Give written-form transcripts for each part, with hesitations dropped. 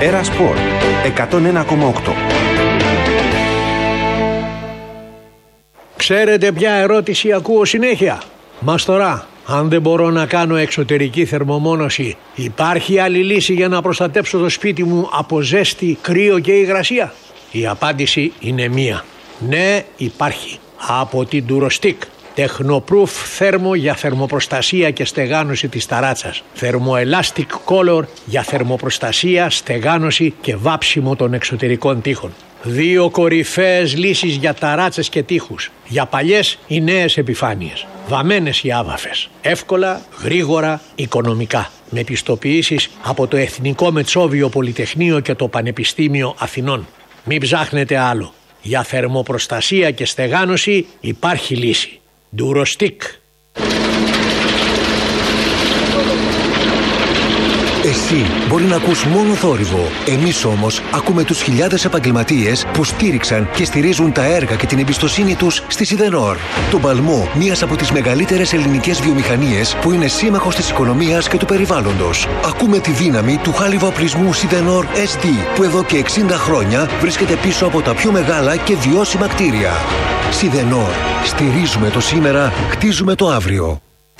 Έρα Σπορ 101,8. Ξέρετε ποια ερώτηση ακούω συνέχεια? Μαστορά, αν δεν μπορώ να κάνω εξωτερική θερμομόνωση, υπάρχει άλλη λύση για να προστατέψω το σπίτι μου από ζέστη, κρύο και υγρασία? Η απάντηση είναι μία. Ναι, υπάρχει. Από την Durostick. Technoproof θέρμο για θερμοπροστασία και στεγάνωση της ταράτσας. Thermoelastic Color για θερμοπροστασία, στεγάνωση και βάψιμο των εξωτερικών τοίχων. 2 κορυφαίες λύσεις για ταράτσες και τοίχους. Για παλιές ή νέες επιφάνειες. Βαμμένες ή άβαφες. Εύκολα, γρήγορα, οικονομικά. Με πιστοποιήσεις από το Εθνικό Μετσόβιο Πολυτεχνείο και το Πανεπιστήμιο Αθηνών. Μην ψάχνετε άλλο. Για θερμοπροστασία και στεγάνωση υπάρχει λύση. Durostick. Εσύ μπορεί να ακούς μόνο θόρυβο. Εμείς όμως ακούμε τους χιλιάδες επαγγελματίες που στήριξαν και στηρίζουν τα έργα και την εμπιστοσύνη τους στη Σιδενόρ. Τον παλμό μιας από τις μεγαλύτερες ελληνικές βιομηχανίες που είναι σύμμαχος της οικονομίας και του περιβάλλοντος. Ακούμε τη δύναμη του χάλιβα οπλισμού Σιδενόρ SD που εδώ και 60 χρόνια βρίσκεται πίσω από τα πιο μεγάλα και βιώσιμα κτίρια. Σιδενόρ. Στηρίζουμε το σήμερα, χτίζουμε το αύριο.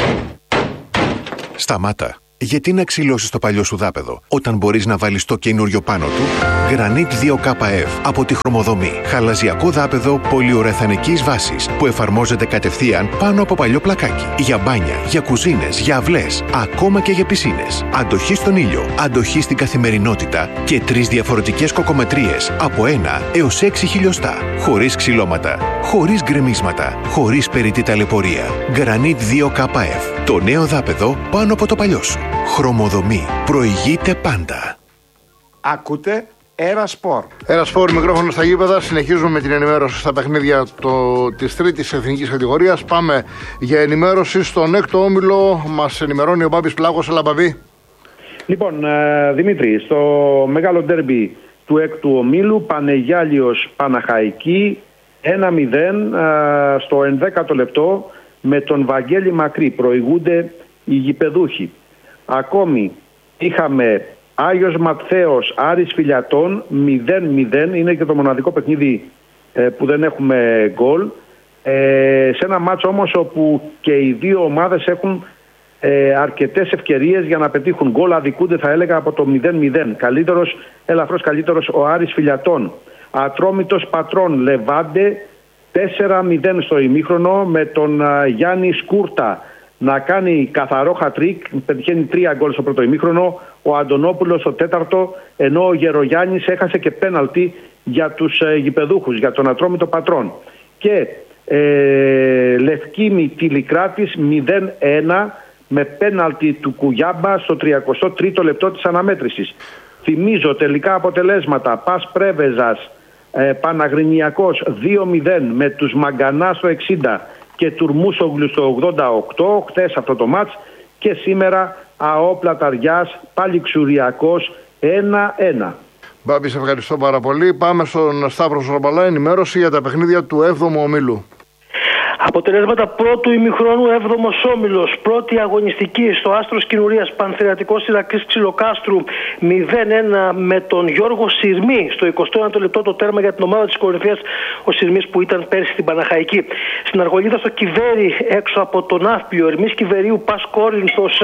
Σταμάτα. Γιατί να ξυλώσεις το παλιό σου δάπεδο, όταν μπορείς να βάλεις το καινούριο πάνω του? Granit 2KF από τη Χρωμοδομή. Χαλαζιακό δάπεδο πολυουρεθανικής βάσης που εφαρμόζεται κατευθείαν πάνω από παλιό πλακάκι. Για μπάνια, για κουζίνες, για αυλές, ακόμα και για πισίνες. Αντοχή στον ήλιο, αντοχή στην καθημερινότητα και 3 διαφορετικές κοκομετρίες από 1 έως 6 χιλιοστά. Χωρίς ξυλώματα, χωρίς γκρεμίσματα, χωρίς περιττή ταλαιπωρία. Granit 2KF. Το νέο δάπεδο πάνω από το παλιό σου. Χρωμοδομή. Προηγείται πάντα. Ακούτε Έρα Σπορ. Έρα Σπορ, μικρόφωνο στα γήπεδα. Συνεχίζουμε με την ενημέρωση στα παιχνίδια της τρίτης εθνικής κατηγορίας. Πάμε για ενημέρωση στον έκτο όμιλο. Μας ενημερώνει ο Μπάμπης Πλάκος. Έλα, Μπαμπή. Λοιπόν, Δημήτρη, στο μεγάλο ντέρμπι του έκτου ομίλου, Πανεγιάλιος Παναχαϊκή 1-0 στο 11ο λεπτό με τον Βαγγέλη Μακρύ. Προηγούνται οι γηπεδούχοι. Ακόμη είχαμε Άγιος Ματθαίος Άρης Φιλιατών 0-0. Είναι και το μοναδικό παιχνίδι που δεν έχουμε γκολ. Σε ένα μάτσο όμως όπου και οι δύο ομάδες έχουν αρκετές ευκαιρίες για να πετύχουν γκολ. Αδικούνται, θα έλεγα, από το 0-0. Ελαφρώς καλύτερος ο Άρης Φιλιατών. Ατρόμητος Πατρών Λεβάντε 4-0 στο ημίχρονο με τον Γιάννη Σκούρτα να κάνει καθαρό χατρίκ, πετυχαίνει 3 γκολ στο πρώτο ημίχρονο, ο Αντωνόπουλος στο τέταρτο, ενώ ο Γερογιάννης έχασε και πέναλτι για τους γηπεδούχους, για τον Ατρόμητο Πατρών. Και Λευκήμη Τηλικράτης 0-1 με πέναλτι του Κουγιάμπα στο 33ο λεπτό της αναμέτρησης. Θυμίζω τελικά αποτελέσματα: Πας Πρέβεζας Παναγρινιακός 2-0 με τους Μαγκανά στο 60 και Τουρμούσογλου στο 88, χθες αυτό το μάτς, και σήμερα ΑΟ Πλαταριάς πάλι Ξουριακός 1-1. Μπάμπη, σε ευχαριστώ πάρα πολύ. Πάμε στον Σταύρο Σορμπαλά, ενημέρωση για τα παιχνίδια του 7ου ομίλου. Αποτελέσματα πρώτου ημιχρόνου, 7ος όμιλος. Πρώτη αγωνιστική στο Άστρος Κινουρίας Πανθρεατικός Ηρακλής Ξυλοκάστρου 0-1 με τον Γιώργο Συρμή. Στο 21ο λεπτό το τέρμα για την ομάδα της Κορινθίας, ο Συρμής που ήταν πέρσι στην Παναχαϊκή. Στην Αργολίδα στο Κιβέρι, έξω από τον Ναύπλιο, Ερμής Κιβερίου Πας Κόρινθος.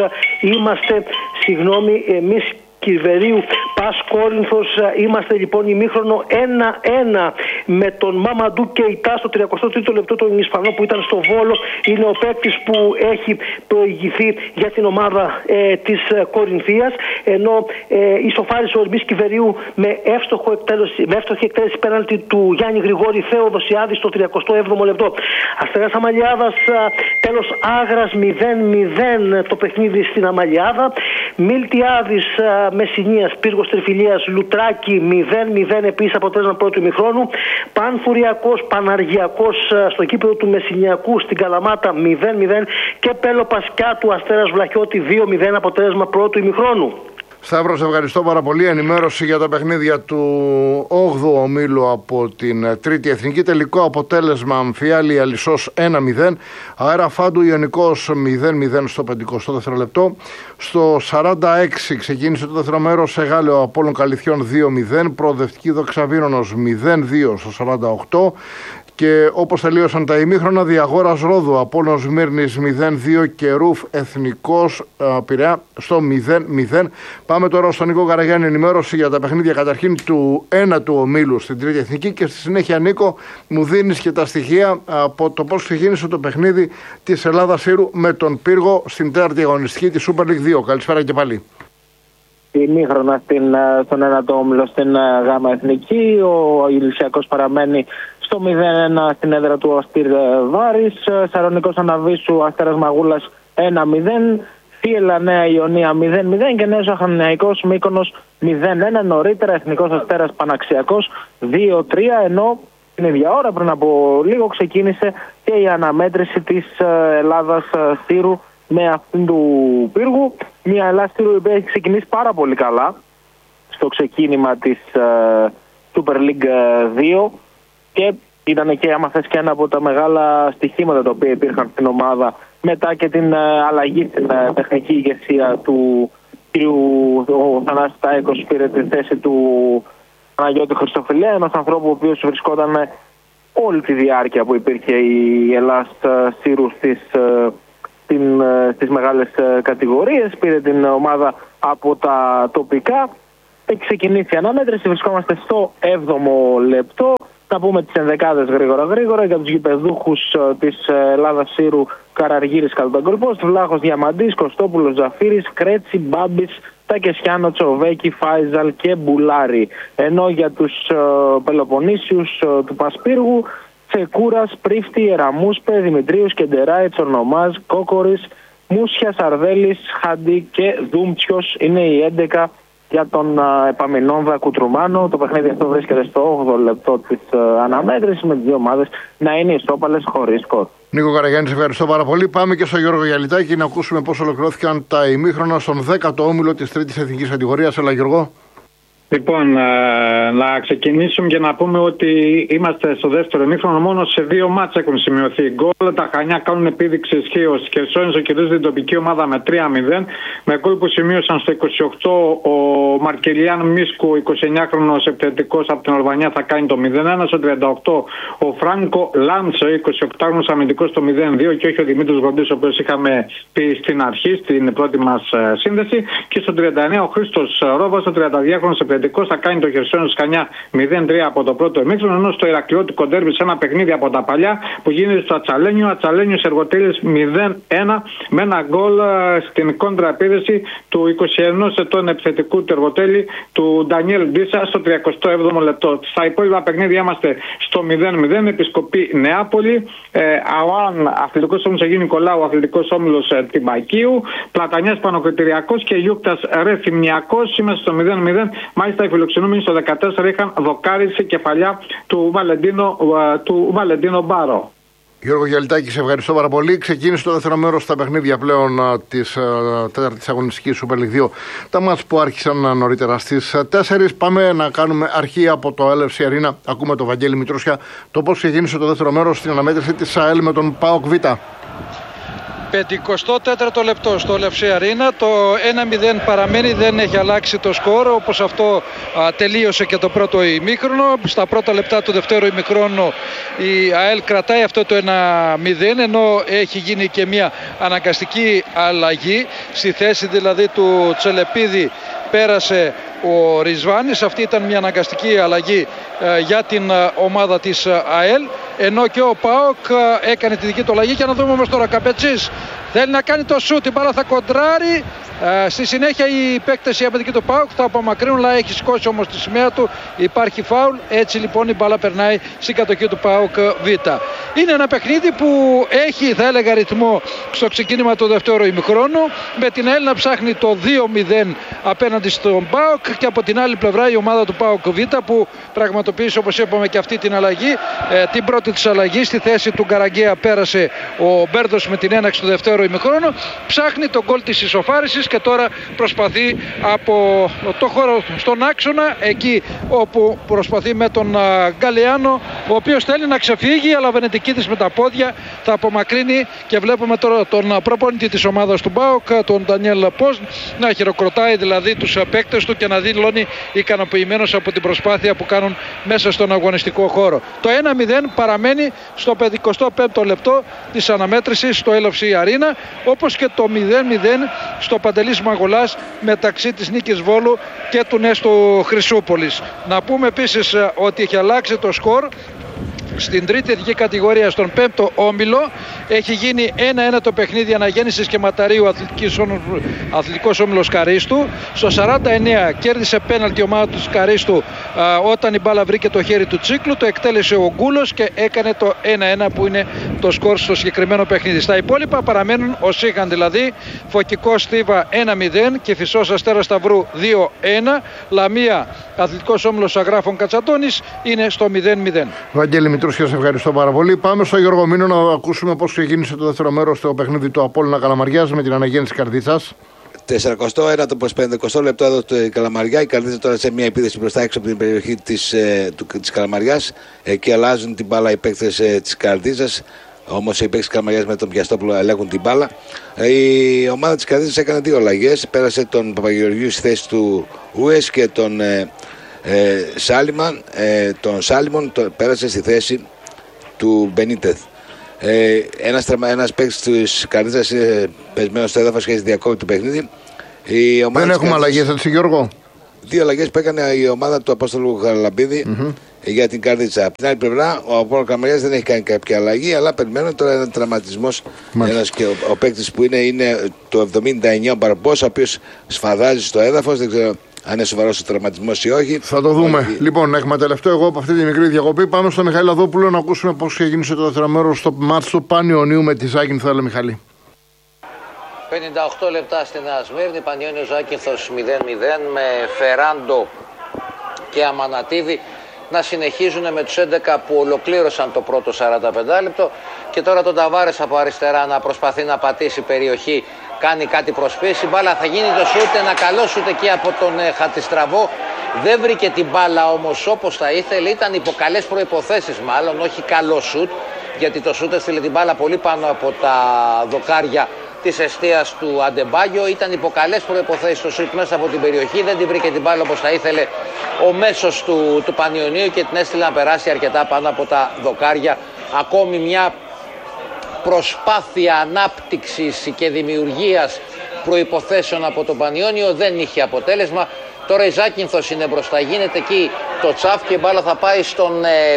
Εμείς Κιβερίου Πας Κόρινθος. Είμαστε λοιπόν ημίχρονο 1-1 με τον Μαμαντού Κεϊτά στο 33ο λεπτό, τον Ισπανό που ήταν στο Βόλο. Είναι ο παίκτης που έχει προηγηθεί για την ομάδα της Κορινθίας, ενώ ισοφάρισε ο Ερμής Κιβερίου με εύστοχη εκτέλεση πέναλτι του Γιάννη Γρηγόρη Θεοδοσιάδη στο 37ο λεπτό. Αστέρας Αμαλιάδας, τέλος Άγρας 0-0 το παιχνίδι στην Αμαλιάδα. Μιλτιάδης Μεσσηνίας Πύργος Τριφυλίας Λουτράκη 0-0 επίσης αποτέλεσμα πρώτου ημιχρόνου. Πανφουριακός Παναργιακός στο κήπεδο του Μεσσηνιακού στην Καλαμάτα 0-0 και Πέλο Πασκιά του Αστέρας Βλαχιώτη 2-0 αποτέλεσμα πρώτου ημιχρόνου. Σταύρο, σε ευχαριστώ πάρα πολύ. Ενημέρωση για τα παιχνίδια του 8ου ομίλου από την Τρίτη Εθνική. Τελικό αποτέλεσμα: Αμφιάλη Αλισσός 1-0. Αέρα Φάντου Ιωνικός 0-0 στο 52ο λεπτό. Στο 46 ξεκίνησε το δεύτερο μέρος. Εγάλεο Απόλλων Καλυθιών 2-0. Προοδευτική Δόξα Βύρονος 0-2 στο 48. Και όπως τελείωσαν τα ημίχρονα, Διαγόρας Ρόδου, Απόλλωνος Μύρνης 0-2 και Ρουφ Εθνικός Πειραιά στο 0-0. Πάμε τώρα στον Νίκο Καραγιάννη, ενημέρωση για τα παιχνίδια καταρχήν του 1 του ομίλου στην Τρίτη Εθνική και στη συνέχεια, Νίκο, μου δίνεις και τα στοιχεία από το πώς ξεκίνησε το παιχνίδι της Ελλάδας Σύρου με τον Πύργο στην τέταρτη αγωνιστική της Super League 2. Καλησπέρα και πάλι. Ημίχρονα στον 1ο όμιλο στην ΓΑΜΑ Εθνική. Ο Ηλυσιακός παραμένει στο 0-1 στην έδρα του Αστήρ Βάρης. Σαρονικός Αναβίσου Αστέρας Μαγούλας 1-0. Θύελλα Νέα Ιωνία 0-0 και Νέος Αχανιαϊκός Μύκονος 0-1. Νωρίτερα Εθνικός Αστέρας Παναξιακός 2-3, ενώ την ίδια ώρα πριν από λίγο ξεκίνησε και η αναμέτρηση της Ελλάδας Σύρου με αυτήν του Πύργου. Μια Ελλάδα Σύρου η οποία έχει ξεκινήσει πάρα πολύ καλά στο ξεκίνημα της Super League 2 και ήταν και, άμα θες, και ένα από τα μεγάλα στοιχήματα τα οποία υπήρχαν στην ομάδα μετά και την αλλαγή στην τεχνική ηγεσία του κ. Θανάση Τάικος. Πήρε τη θέση του Παναγιώτη Χριστοφιλέα, ενός ανθρώπου ο οποίος βρισκόταν όλη τη διάρκεια που υπήρχε η Ελλάδα Σύρου στις μεγάλες κατηγορίες. Πήρε την ομάδα από τα τοπικά. Έχει ξεκινήσει η αναμέτρηση. Βρισκόμαστε στο 7ο λεπτό. Να πούμε τις ενδεκάδες γρήγορα για τους γηπεδούχους της Ελλάδας Σύρου: Καραργύρης Καλταγκολπός, Βλάχος Διαμαντής, Κωστόπουλος Ζαφύρης, Κρέτσι, Μπάμπης, Τακεσιάνο, Τσοβέκη, Φάιζαλ και Μπουλάρη. Ενώ για τους Πελοποννήσιους του Πασπύργου: Τσεκούρας, Πρίφτη, Εραμούσπε, Δημητρίους, Κεντεράη, Τσορνομάζ, Κόκορης, Μούσια, Σαρδέλης, Χάντι και Δούμτσιος. Είναι οι 11 για τον Επαμεινόνδα Κουτρουμάνο. Το παιχνίδι αυτό βρίσκεται στο 8ο λεπτό της αναμέτρησης, με τις δύο ομάδες να είναι ισόπαλες χωρίς σκορ. Νίκο Καραγιάννη, σε ευχαριστώ πάρα πολύ. Πάμε και στο Γιώργο Γιαλιτάκη να ακούσουμε πώς ολοκληρώθηκαν τα ημίχρονα στον 10ο όμιλο της Τρίτης Εθνικής Κατηγορίας. Έλα, Γιώργο. Λοιπόν, να ξεκινήσουμε και να πούμε ότι είμαστε στο δεύτερο ημίχρονο. Μόνο σε 2 μάτς έχουν σημειωθεί γκολ. Τα Χανιά κάνουν επίδειξη ισχύω. Χερσόνησο κερδίζει την τοπική ομάδα με 3-0. Με γκολ που σημείωσαν στο 28 ο Μαρκελιάν Μίσκου, 29χρονος επιθετικός από την Αλβανία, θα κάνει το 0-1. Στο 38 ο Φράνκο Λάντσο, 28χρονος αμυντικός, το 0-2. Και όχι ο Δημήτρης Γοντής, ο οποίος είχαμε πει στην αρχή, στην πρώτη μας σύνδεση. Και στο 39 ο Χρήστος Ρόβας, ο 32χρονος θα κάνει το Χερσόνησο Σκανιά 0-3 από το πρώτο ημίχρονο, ενώ στο Ηρακλειώτικο ντέρμπι, σε ένα παιχνίδι από τα παλιά που γίνεται στο Ατσαλένιο, Ατσαλένιος Εργοτέλης 0-1 με ένα γκολ στην κόντρα επίδεση του 21 ετών επιθετικού του Εργοτέλη, του Ντανιέλ Ντίσα, στο 37ο λεπτό. Στα υπόλοιπα παιχνίδια είμαστε στο 0-0, Επισκοπή Νεάπολη, ΑΟΑΝ Αθλητικός Όμιλος Αγίου Νικολάου, Αθλητικός Όμιλος Τυμπακίου, Πλατανιάς Πανοκριτηριακός και Γιούκτας Ρεθυμνιακός. Είμαστε στο 0-0. Μάλιστα, οι φιλοξενούμενοι στο 14 είχαν δοκάρει σε κεφαλιά του Βαλεντίνο Μπάρο. Γιώργο Γιαλιτάκη, σε ευχαριστώ πάρα πολύ. Ξεκίνησε το δεύτερο μέρος στα παιχνίδια πλέον της τέταρτης αγωνιστικής Super League 2. Τα μάτς που άρχισαν νωρίτερα στις 4. Πάμε να κάνουμε αρχή από το LFC Arena. Ακούμε τον Βαγγέλη Μητρούσια το πώς ξεκίνησε το δεύτερο μέρος στην αναμέτρηση της ΑΕΛ με τον ΠΑΟΚ Β. 54ο λεπτό στο LFC Arena. Το 1-0 παραμένει, δεν έχει αλλάξει το σκορ, όπως αυτό τελείωσε και το πρώτο ημίχρονο. Στα πρώτα λεπτά του δευτέρου ημιχρόνου η ΑΕΛ κρατάει αυτό το 1-0, ενώ έχει γίνει και μια αναγκαστική αλλαγή. Στη θέση δηλαδή του Τσελεπίδη πέρασε ο Ρισβάνης. Αυτή ήταν μια αναγκαστική αλλαγή για την ομάδα της ΑΕΛ, ενώ και ο ΠΑΟΚ έκανε τη δική του αλλαγή. Και να δούμε όμως τώρα, Καπετσής θέλει να κάνει το σούτ, η μπάλα θα κοντράρει. Στη συνέχεια οι παίκτες οι αμυντικοί του ΠΑΟΚ θα απομακρύνουν, αλλά έχει σηκώσει όμως τη σημαία του. Υπάρχει φάουλ. Έτσι λοιπόν η μπάλα περνάει στην κατοχή του ΠΑΟΚ Β. Είναι ένα παιχνίδι που έχει, θα έλεγα, ρυθμό στο ξεκίνημα του δεύτερου ημιχρόνου, με την ΑΕΛ να ψάχνει το 2-0 απέναντι στον ΠΑΟΚ, και από την άλλη πλευρά η ομάδα του ΠΑΟΚ Β που πραγματοποίησε, όπως είπαμε, και αυτή την αλλαγή την πρώτη δέχεται τις αλλαγές. Στη θέση του Γκαραγκέα πέρασε ο Μπέρδος με την έναξη του δευτέρου ημιχρόνου. Ψάχνει τον γκολ της ισοφάρισης και τώρα προσπαθεί από το χώρο στον άξονα, εκεί όπου προσπαθεί με τον Γκαλιάνο, ο οποίος θέλει να ξεφύγει, αλλά ο Βενετικίδης με τα πόδια θα απομακρύνει και βλέπουμε τώρα τον προπονητή της ομάδας του ΠΑΟΚ, τον Ντανιέλ Ποζ, να χειροκροτάει δηλαδή τους παίκτες του και να δηλώνει ικανοποιημένος από την προσπάθεια που κάνουν μέσα στον αγωνιστικό χώρο. Το 1-0 παραμένει στο 55ο λεπτό της αναμέτρησης στο LFC Arena, όπως και το 0-0 στο Παντελής Μαγουλάς μεταξύ της Νίκης Βόλου και του Νέστου Χρυσούπολης. Να πούμε επίσης ότι έχει αλλάξει το σκορ στην τρίτη εθνική κατηγορία, στον πέμπτο όμιλο. Έχει γίνει 1-1 το παιχνίδι Αναγέννησης και Ματαρίου Αθλητικός Όμιλος Καρίστου. Στο 49 κέρδισε πέναλτι η ομάδα του Καρίστου όταν η μπάλα βρήκε το χέρι του Τσίκλου. Το εκτέλεσε ο Γκούλος και έκανε το 1-1 που είναι το σκορ στο συγκεκριμένο παιχνίδι. Στα υπόλοιπα παραμένουν ως είχαν, δηλαδή Φωκικός Στίβα 1-0, Κηφισός Αστέρας Σταυρού 2-1, Λαμία Αθλητικός Όμιλος Αγράφων Κατσατώνης είναι στο 0-0. Βαγγέλη Μητρούσια, σε ευχαριστώ πάρα πολύ. Πάμε στο Γιώργο Μήνο να ακούσουμε πώς ξεκίνησε το δεύτερο μέρος στο παιχνίδι του Απόλλωνα Καλαμαριάς με την Αναγέννηση Καρδίτσας. 41ο προς 50 λεπτό εδώ στη Καλαμαριά. Η Καρδίτσα τώρα σε μια επίθεση μπροστά έξω από την περιοχή της Καλαμαριάς. Εκεί αλλάζουν την μπάλα οι παίκτες της Καρδίτσας. Όμως οι παίκτες της Καλαμαριάς με τον Πιαστόπουλο ελέγχουν την μπάλα. Η ομάδα της Καρδίτσας έκανε δύο αλλαγές. Πέρασε τον Παπαγεωργίου στη θέση του Ούες και τον Σάλιμον πέρασε στη θέση του Μπενίτεθ. Ένας παίκτης της Καρδίτσας είναι πεσμένος στο έδαφος και έχει διακόπτει το παιχνίδι. Δεν έχουμε αλλαγές, έτσι Γιώργο? Δύο αλλαγές που έκανε η ομάδα του Απόστολου Χαραλαμπίδη για την Καρδίτσα. Από την άλλη πλευρά, ο Απόλλωνας Καλαμαριάς δεν έχει κάνει κάποια αλλαγή, αλλά περιμένουμε τώρα έναν τραυματισμός. Και ο παίκτης που είναι το 79 ο Μπαρμπός, ο οποίος σφαδάζει στο έδαφος. Δεν ξέρω αν είναι σοβαρός ο τραυματισμός ή όχι. Θα το δούμε. Λοιπόν, εκμεταλλευτώ εγώ από αυτή τη μικρή διακοπή. Πάμε στο Μιχαήλ Αδόπουλο να ακούσουμε πώς ξεκίνησε το δεύτερο μέρος στο μάτς του Πανιωνίου με τη Ζάκυνθο. Έλα, Μιχαλή. 58 λεπτά στην Νέα Σμύρνη, Πανιώνιος Ζάκυνθος 0-0 με Φεράντο και Αμανατίδη να συνεχίζουν με τους 11 που ολοκλήρωσαν το πρώτο 45 λεπτό και τώρα τον Ταβάρες από αριστερά να προσπαθεί να πατήσει περιοχή, κάνει κάτι προσπίση, μπάλα θα γίνει το σούτ, ένα καλό σούτ εκεί από τον Χατιστραβό, δεν βρήκε την μπάλα όμως όπως θα ήθελε, ήταν υπό καλές προϋποθέσεις μάλλον, όχι καλό σούτ, γιατί το σούτ έστειλε την μπάλα πολύ πάνω από τα δοκάρια της εστίας του Αντεμπάγιο, ήταν υπό καλές προϋποθέσεις το σούτ μέσα από την περιοχή, δεν την βρήκε την μπάλα όπως θα ήθελε ο μέσος του Πανιωνίου και την έστειλε να περάσει αρκετά πάνω από τα δοκάρια. Ακόμη μια προσπάθεια ανάπτυξης και δημιουργίας προϋποθέσεων από τον Πανιώνιο δεν είχε αποτέλεσμα. Τώρα η Ζάκυνθος είναι μπροστά, γίνεται εκεί το τσαφ και η μπάλα θα πάει στον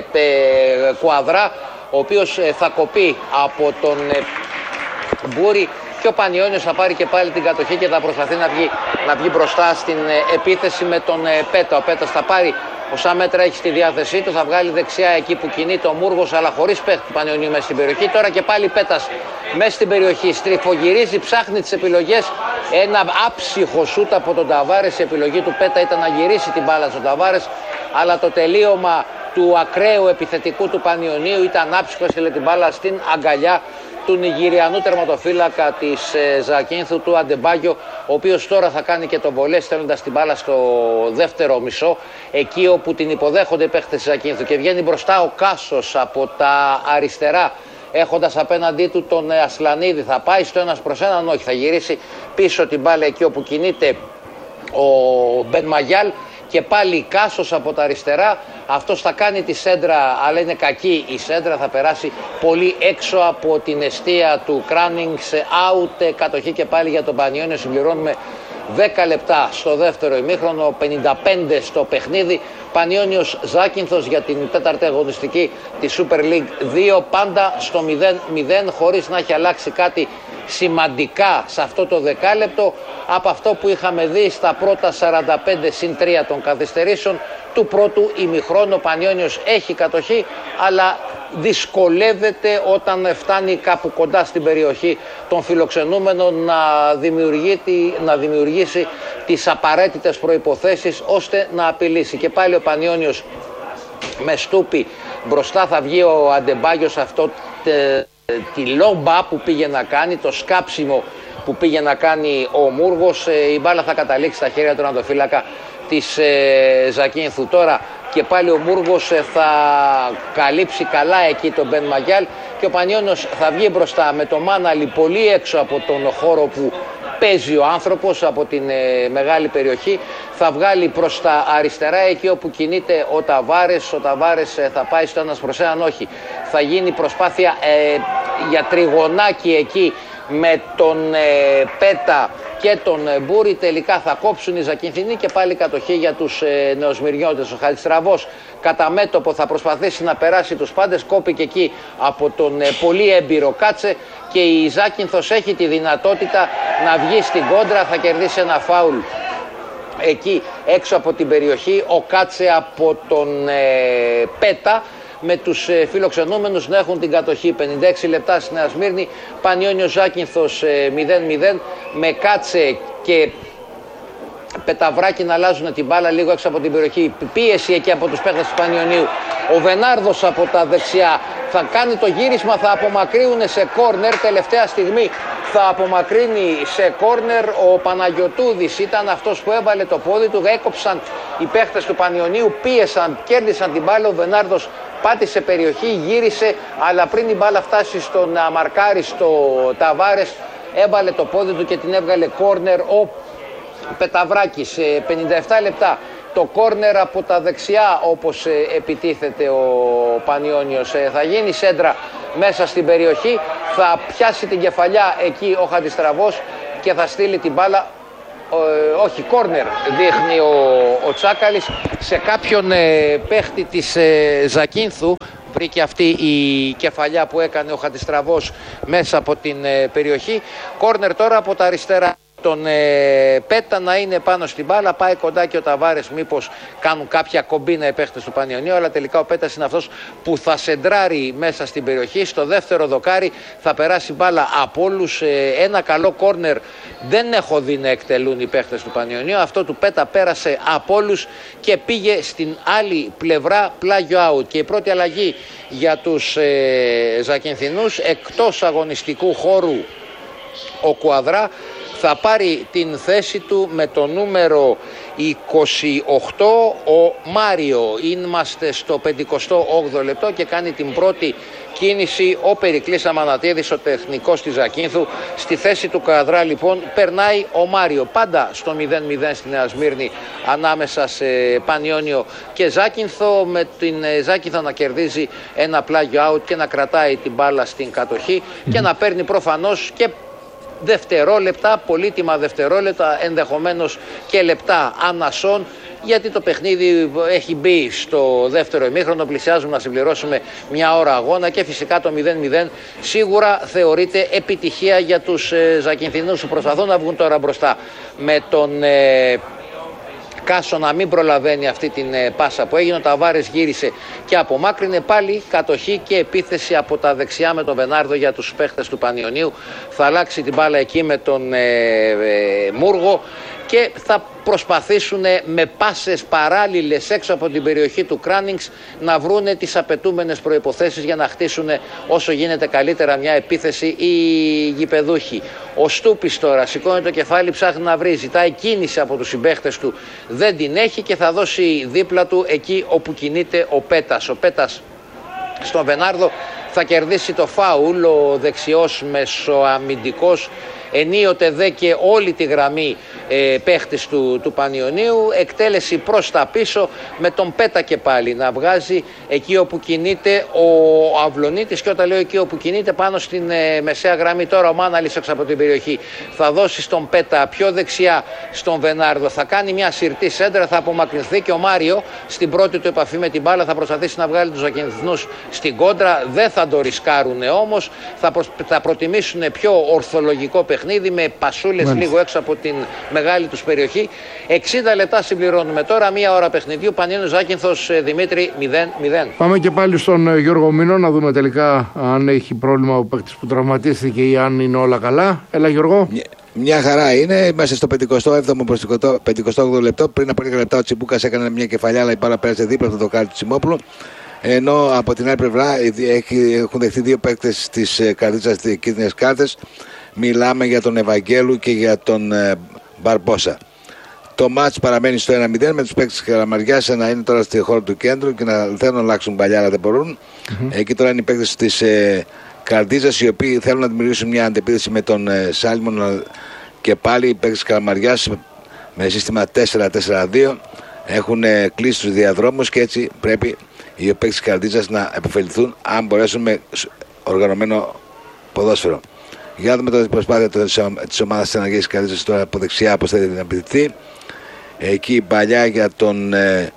Κουαδρά, ο οποίος θα κοπεί από τον Μπούρη και ο Πανιώνιος θα πάρει και πάλι την κατοχή και θα προσπαθεί να βγει μπροστά στην επίθεση με τον Πέτα. Ο Πέτας θα πάρει όσα μέτρα έχει στη διάθεσή του, θα βγάλει δεξιά εκεί που κινείται ο Μούργος, αλλά χωρίς παίχτη του Πανιωνίου μέσα στην περιοχή. Τώρα και πάλι Πέτας μέσα στην περιοχή, στριφογυρίζει, ψάχνει τις επιλογές. Ένα άψυχο σούτ από τον Ταβάρες. Η επιλογή του Πέτα ήταν να γυρίσει την μπάλα στον Ταβάρες, αλλά το τελείωμα του ακραίου επιθετικού του Πανιωνίου ήταν άψυχο, έστειλε την μπάλα στην αγκαλιά του Νιγηριανού τερματοφύλακα της Ζακίνθου, του Αντεμπάγιο, ο οποίος τώρα θα κάνει και τον βολέ στέλνοντας την μπάλα στο δεύτερο μισό, εκεί όπου την υποδέχονται οι παίχτες της Ζακίνθου και βγαίνει μπροστά ο Κάσος από τα αριστερά, έχοντας απέναντί του τον Ασλανίδη. Θα πάει στο 1-1, όχι, θα γυρίσει πίσω την μπάλα εκεί όπου κινείται ο Μπεν Μαγιάλ. Και πάλι Κάσος από τα αριστερά, αυτός θα κάνει τη σέντρα, αλλά είναι κακή η σέντρα, θα περάσει πολύ έξω από την εστία του Κράνινγκ σε out, κατοχή και πάλι για τον Πανιώνιο. Συμπληρώνουμε 10 λεπτά στο δεύτερο ημίχρονο, 55 στο παιχνίδι. Πανιώνιος Ζάκυνθος για την τέταρτη αγωνιστική της Super League 2, πάντα στο 0-0, χωρίς να έχει αλλάξει κάτι σημαντικά σε αυτό το δεκάλεπτο από αυτό που είχαμε δει στα πρώτα 45-3 των καθυστερήσεων του πρώτου ημιχρόνου. Πανιώνιος έχει κατοχή, αλλά δυσκολεύεται όταν φτάνει κάπου κοντά στην περιοχή των φιλοξενούμενων να δημιουργήσει τις απαραίτητες προϋποθέσεις ώστε να απειλήσει. Και πάλι ο Πανιώνιος με Στούπι Μπροστά θα βγει ο Αντεμπάγιος, αυτό τη λόμπα που πήγε να κάνει, το σκάψιμο που πήγε να κάνει ο Μούργος. Η μπάλα θα καταλήξει στα χέρια του τερματοφύλακα της Ζακίνθου. Τώρα και πάλι ο Μούργος θα καλύψει καλά εκεί τον Μπεν Μαγιάλ και ο Πανιώνιος θα βγει μπροστά με το Μάναλι πολύ έξω από τον χώρο που παίζει ο άνθρωπος, από την μεγάλη περιοχή. Θα βγάλει προς τα αριστερά εκεί όπου κινείται ο Ταβάρες. Ο Ταβάρες θα πάει στο 1-1, όχι. Θα γίνει προσπάθεια για τριγωνάκι εκεί με τον Πέτα και τον Μπούρη. Τελικά θα κόψουν οι Ζακυνθινοί και πάλι κατοχή για τους Νεοσμυρνιώτες. Ο Χατζηστραβός κατά μέτωπο θα προσπαθήσει να περάσει τους πάντες. Κόπηκε εκεί από τον πολύ έμπειρο Κάτσε και η Ζάκυνθος έχει τη δυνατότητα να βγει στην κόντρα. Θα κερδίσει ένα φάουλ εκεί έξω από την περιοχή. Ο Κάτσε από τον Πέτα, με τους φιλοξενούμενους να έχουν την κατοχή. 56 λεπτά στη Νέα Σμύρνη, Πανιώνιος Ζάκυνθος 0-0, με Κάτσε και Πεταβράκη να αλλάζουν την μπάλα λίγο έξω από την περιοχή. Πίεση εκεί από τους παίκτες του Πανιωνίου. Ο Βενάρδος από τα δεξιά θα κάνει το γύρισμα, θα απομακρύνουν σε κόρνερ. Τελευταία στιγμή θα απομακρύνει σε κόρνερ ο Παναγιωτούδης. Ήταν αυτός που έβαλε το πόδι του. Έκοψαν οι παίκτες του Πανιωνίου, πίεσαν, κέρδισαν την μπάλα. Ο Βενάρδος πάτησε περιοχή, γύρισε, αλλά πριν η μπάλα φτάσει στον μαρκάρι στο Ταβάρες, έβαλε το πόδι του και την έβγαλε κόρνερ ο Πεταβράκης. 57 λεπτά το κόρνερ από τα δεξιά, όπως επιτίθεται ο Πανιώνιος. Θα γίνει σέντρα μέσα στην περιοχή, θα πιάσει την κεφαλιά εκεί ο Χατζηστραβός και θα στείλει την μπάλα. Όχι, κόρνερ δείχνει ο Τσάκαλης σε κάποιον παίχτη της Ζακίνθου. Βρήκε αυτή η κεφαλιά που έκανε ο Χατζηστραβός μέσα από την περιοχή. Κόρνερ τώρα από τα αριστερά. Τον Πέτα να είναι πάνω στην μπάλα, πάει κοντά και ο Ταβάρες μήπως κάνουν κάποια κομπίνα οι παίχτες του Πανιωνίου, αλλά τελικά ο Πέτας είναι αυτός που θα σεντράρει μέσα στην περιοχή. Στο δεύτερο δοκάρι θα περάσει μπάλα από όλους. Ένα καλό κόρνερ δεν έχω δει να εκτελούν οι παίχτες του Πανιωνίου. Αυτό του Πέτα πέρασε από όλους και πήγε στην άλλη πλευρά, πλάγιο out. Και η πρώτη αλλαγή για τους Ζακυνθινούς, εκτός αγωνιστικού χώρου ο Κουαδρά θα πάρει την θέση του με το νούμερο 28 ο Μάριο. Είμαστε στο 58ο λεπτό και κάνει την πρώτη κίνηση ο Περικλής Αμανατίδης, ο τεχνικός της Ζακίνθου. Στη θέση του Κουαδρά λοιπόν περνάει ο Μάριο. Πάντα στο 0-0 στη Νέα Σμύρνη ανάμεσα σε Πανιώνιο και Ζάκυνθο, με την Ζάκυνθο να κερδίζει ένα πλάγιο out και να κρατάει την μπάλα στην κατοχή και να παίρνει προφανώς και δευτερόλεπτα, πολύτιμα δευτερόλεπτα, ενδεχομένως και λεπτά ανασών, γιατί το παιχνίδι έχει μπει στο δεύτερο ημίχρονο, πλησιάζουμε να συμπληρώσουμε μια ώρα αγώνα και φυσικά το 0-0 σίγουρα θεωρείται επιτυχία για τους Ζακυνθινούς που προσπαθούν να βγουν τώρα μπροστά με τον Κάσο να μην προλαβαίνει αυτή την πάσα που έγινε. Ο Ταβάρες γύρισε και απομάκρυνε. Πάλι κατοχή και επίθεση από τα δεξιά με τον Βενάρδο για τους παίχτες του Πανιωνίου. Θα αλλάξει την μπάλα εκεί με τον Μούργο και θα προσπαθήσουν με πάσες παράλληλες έξω από την περιοχή του Κράνινγκς να βρούνε τις απαιτούμενες προϋποθέσεις για να χτίσουν όσο γίνεται καλύτερα μια επίθεση οι γηπεδούχοι. Ο Στούπης τώρα σηκώνει το κεφάλι, ψάχνει να βρει, ζητάει κίνηση από τους συμπαίχτες του, δεν την έχει και θα δώσει δίπλα του εκεί όπου κινείται ο Πέτας. Ο Πέτας στον Βενάρδο θα κερδίσει το φάουλ, ο δεξιός μεσοαμυντικός ενίοτε δε και όλη τη γραμμή παίχτης του Πανιωνίου. Εκτέλεση προς τα πίσω με τον Πέτα και πάλι να βγάζει εκεί όπου κινείται ο Αυλονίτης, και όταν λέω εκεί όπου κινείται πάνω στην μεσαία γραμμή. Τώρα ο Μάναλης έξω από την περιοχή θα δώσει στον Πέτα πιο δεξιά στον Βενάρδο, θα κάνει μια συρτή σέντρα, θα απομακρυνθεί και ο Μάριο στην πρώτη του επαφή με την μπάλα θα προσπαθήσει να βγάλει τους Ζακυνθινούς στην κόντρα. Δεν θα το ρισκάρουν όμως, θα προτιμήσουν πιο ορθολογικό παιχνίδι με πασούλες λίγο έξω από την μεγάλη τους περιοχή. 60 λεπτά συμπληρώνουμε τώρα, μία ώρα παιχνιδιού. Πανιώνιος Ζάκυνθος, Δημήτρη, 0-0. Πάμε και πάλι στον Γιώργο Μήνο να δούμε τελικά αν έχει πρόβλημα ο παίκτης που τραυματίστηκε ή αν είναι όλα καλά. Έλα Γιώργο. Μια χαρά είναι. Είμαστε στο 57ο προς 58ο λεπτό. Πριν από λίγα λεπτά ο Τσιμπούκας έκανε μια κεφαλιά, αλλά η μπάλα πέρασε δίπλα από το δοκάρι του Τσιμόπουλου. Ενώ από την άλλη πλευρά έχουν δεχτεί 2 παίκτες της Καρδίτσας κίτρινες κάρτες. Μιλάμε για τον Ευαγγέλου και για τον Μπαρμπόσα. Το μάτς παραμένει στο 1-0 με τους παίκτες της Καλαμαριάς να είναι τώρα στη χώρα του κέντρου και να θέλουν να αλλάξουν παλιά, αλλά δεν μπορούν. Εκεί τώρα είναι οι παίκτες της Καρδίτσας, οι οποίοι θέλουν να δημιουργήσουν μια αντεπίθεση με τον Σάλμον, και πάλι οι παίκτες της Καλαμαριάς με σύστημα 4-4-2 έχουν κλείσει τους διαδρόμους, και έτσι πρέπει οι παίκτες της Καρδίτσας να επωφεληθούν αν μπορέσουν με οργανωμένο ποδόσφαιρο. Για να δούμε τώρα την προσπάθεια της ομάδας της Ενεργειακής Καρδίτσας τώρα από δεξιά, πώς θα επιτεθεί. Εκεί η παλιά για τον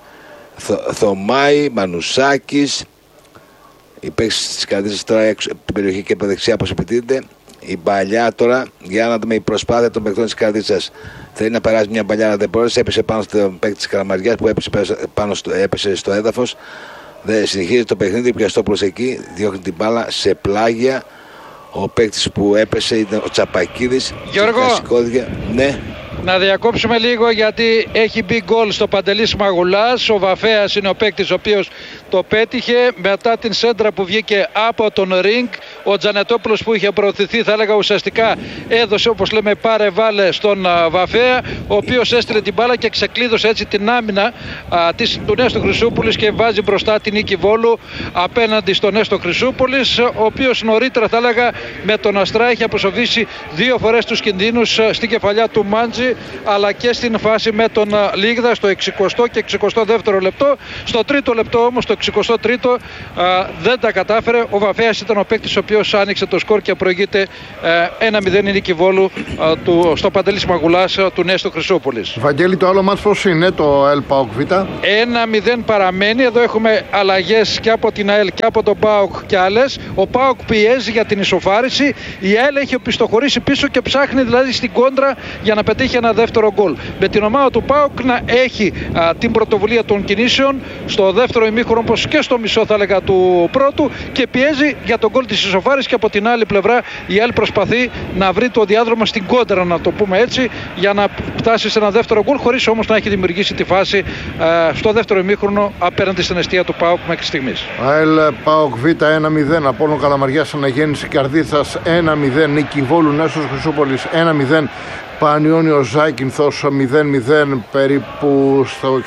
Θωμάη, Μανουσάκης. Οι παίκτες της Καρδίτσας τώρα έξω από την περιοχή και από δεξιά, πώς επιτίθεται. Η παλιά τώρα, για να δούμε η προσπάθεια των παικτών της Καρδίτσας. Θέλει να περάσει μια παλιά, αλλά δεν μπόρεσε. Έπεσε πάνω στον παίκτη της Καλαμαριάς που έπεσε στο έδαφος. Δεν συνεχίζει το παιχνίδι. Πιαστόπουλος εκεί διώχνει την μπάλα σε πλάγια. Ο παίκτης που έπεσε ήταν ο Τσαπακίδης. Γιώργο, ναι. Να διακόψουμε λίγο, γιατί έχει μπει γκολ στο Παντελής Μαγουλάς. Ο Βαφέας είναι ο παίκτης ο οποίος το πέτυχε μετά την σέντρα που βγήκε από τον ριγκ. Ο Τζανετόπουλος που είχε προωθηθεί, θα έλεγα ουσιαστικά έδωσε, όπως λέμε, πάρε βάλε στον Βαφέα, ο οποίος έστειλε την μπάλα και ξεκλείδωσε έτσι την άμυνα του Νέστο Χρυσούπολης και βάζει μπροστά την Νίκη Βόλου απέναντι στον Νέστο Χρυσούπολης, ο οποίος νωρίτερα, θα έλεγα, με τον Αστρά έχει αποσοβήσει 2 φορές τους κινδύνους στην κεφαλιά του Μάντζη, αλλά και στην φάση με τον Λίγδα στο 60ο και 62ο λεπτό. Στο 3ο λεπτό όμως, το 63ο, δεν τα κατάφερε. Ο Βαφέας ήταν ο παίκτης ο οποίος άνοιξε το σκορ και προηγείται 1-0 η Νίκη Βόλου στο Παντελής Μαγουλάς του Νέστου Χρυσούπολης. Βαγγέλη, το άλλο μάτς πώς είναι, το ΑΕΛ ΠΑΟΚ Β? 1-0 παραμένει. Εδώ έχουμε αλλαγές και από την ΑΕΛ και από τον ΠΑΟΚ και άλλες. Ο ΠΑΟΚ πιέζει για την ισοφάριση. Η ΑΕΛ έχει οπισθοχωρήσει πίσω και ψάχνει δηλαδή στην κόντρα για να πετύχει ένα δεύτερο γκολ. Με την ομάδα του ΠΑΟΚ να έχει την πρωτοβουλία των κινήσεων στο δεύτερο ημίχρονο, όπως και στο μισό, θα έλεγα, του πρώτου, και πιέζει για τον γκολ της ισοφάρισης. Και από την άλλη πλευρά η ΑΕΛ προσπαθεί να βρει το διάδρομο στην κόντρα, να το πούμε έτσι, για να φτάσει σε ένα δεύτερο γκολ, χωρίς όμως να έχει δημιουργήσει τη φάση στο δεύτερο ημίχρονο απέναντι στην εστία του ΠΑΟΚ μέχρι στιγμής. ΑΕΛ ΠΑΟΚ Β 1-0, Απόλλων Καλαμαριάς Αναγέννηση Καρδίτσας 1-0, Νίκη Βόλου Νέστος Χρυσούπολης 1-0, Πανιώνιος Ζάκυνθος 0-0 περίπου στο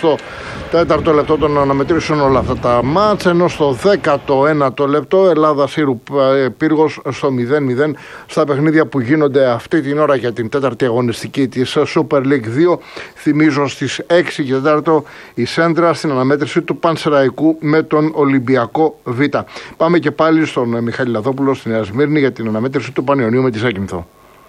64ο λεπτό των αναμετρήσεων όλα αυτά τα μάτς, ενώ στο 19ο λεπτό Ελλάδα Σύρου Πύργος στο 0-0 στα παιχνίδια που γίνονται αυτή την ώρα για την 4η αγωνιστική της Super League 2. Θυμίζω στις 6 και 4 η Σέντρα στην αναμέτρηση του Πανσεραϊκού με τον Ολυμπιακό Β. Πάμε και πάλι στον Μιχάλη Λαδόπουλο στη Νέα Σμύρνη για την αναμέτρηση του Πανιωνίου με τη Ζάκυνθο.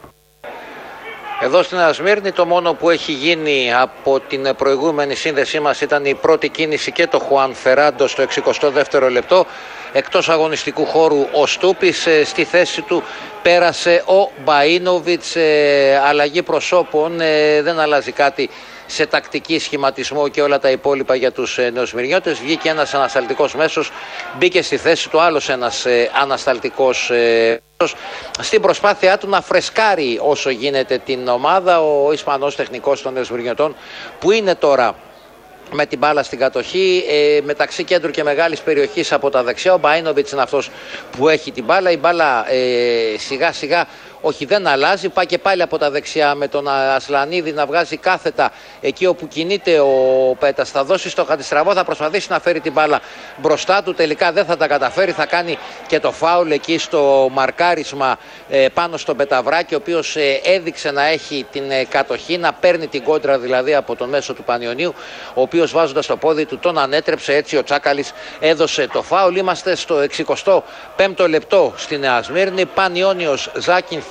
Εδώ στην Νέα Σμύρνη το μόνο που έχει γίνει από την προηγούμενη σύνδεσή μας ήταν η πρώτη κίνηση και το Χουάν Φεράντο στο 62ο λεπτό. Εκτός αγωνιστικού χώρου ο Στούπης, στη θέση του πέρασε ο Μπαΐνοβιτς, αλλαγή προσώπων, δεν αλλάζει κάτι σε τακτική σχηματισμό και όλα τα υπόλοιπα για τους νεοσμυρνιώτες. Βγήκε ένας ανασταλτικός μέσος, μπήκε στη θέση του άλλος ένας ανασταλτικός στην προσπάθειά του να φρεσκάρει όσο γίνεται την ομάδα ο Ισπανός τεχνικός των νεοσμυρνιωτών, που είναι τώρα με την μπάλα στην κατοχή μεταξύ κέντρου και μεγάλης περιοχής από τα δεξιά. Ο Μπαΐνοβιτς είναι αυτός που έχει την μπάλα. Η μπάλα σιγά σιγά, όχι, δεν αλλάζει, πάει και πάλι από τα δεξιά με τον Ασλανίδη να βγάζει κάθετα εκεί όπου κινείται ο Πέτας. Θα δώσει στο χατιστραβό, θα προσπαθήσει να φέρει την μπάλα μπροστά του, τελικά δεν θα τα καταφέρει, θα κάνει και το φάουλ εκεί στο μαρκάρισμα πάνω στον Πεταβράκη, ο οποίος έδειξε να έχει την κατοχή, να παίρνει την κόντρα δηλαδή από τον μέσο του Πανιωνίου, ο οποίος βάζοντας το πόδι του τον ανέτρεψε, έτσι ο Τσάκαλης έδωσε το φάουλ. Είμαστε στο 65ο λεπτό στη Νέα Σμύρνη, Πανιώνιος Ζάκυνθος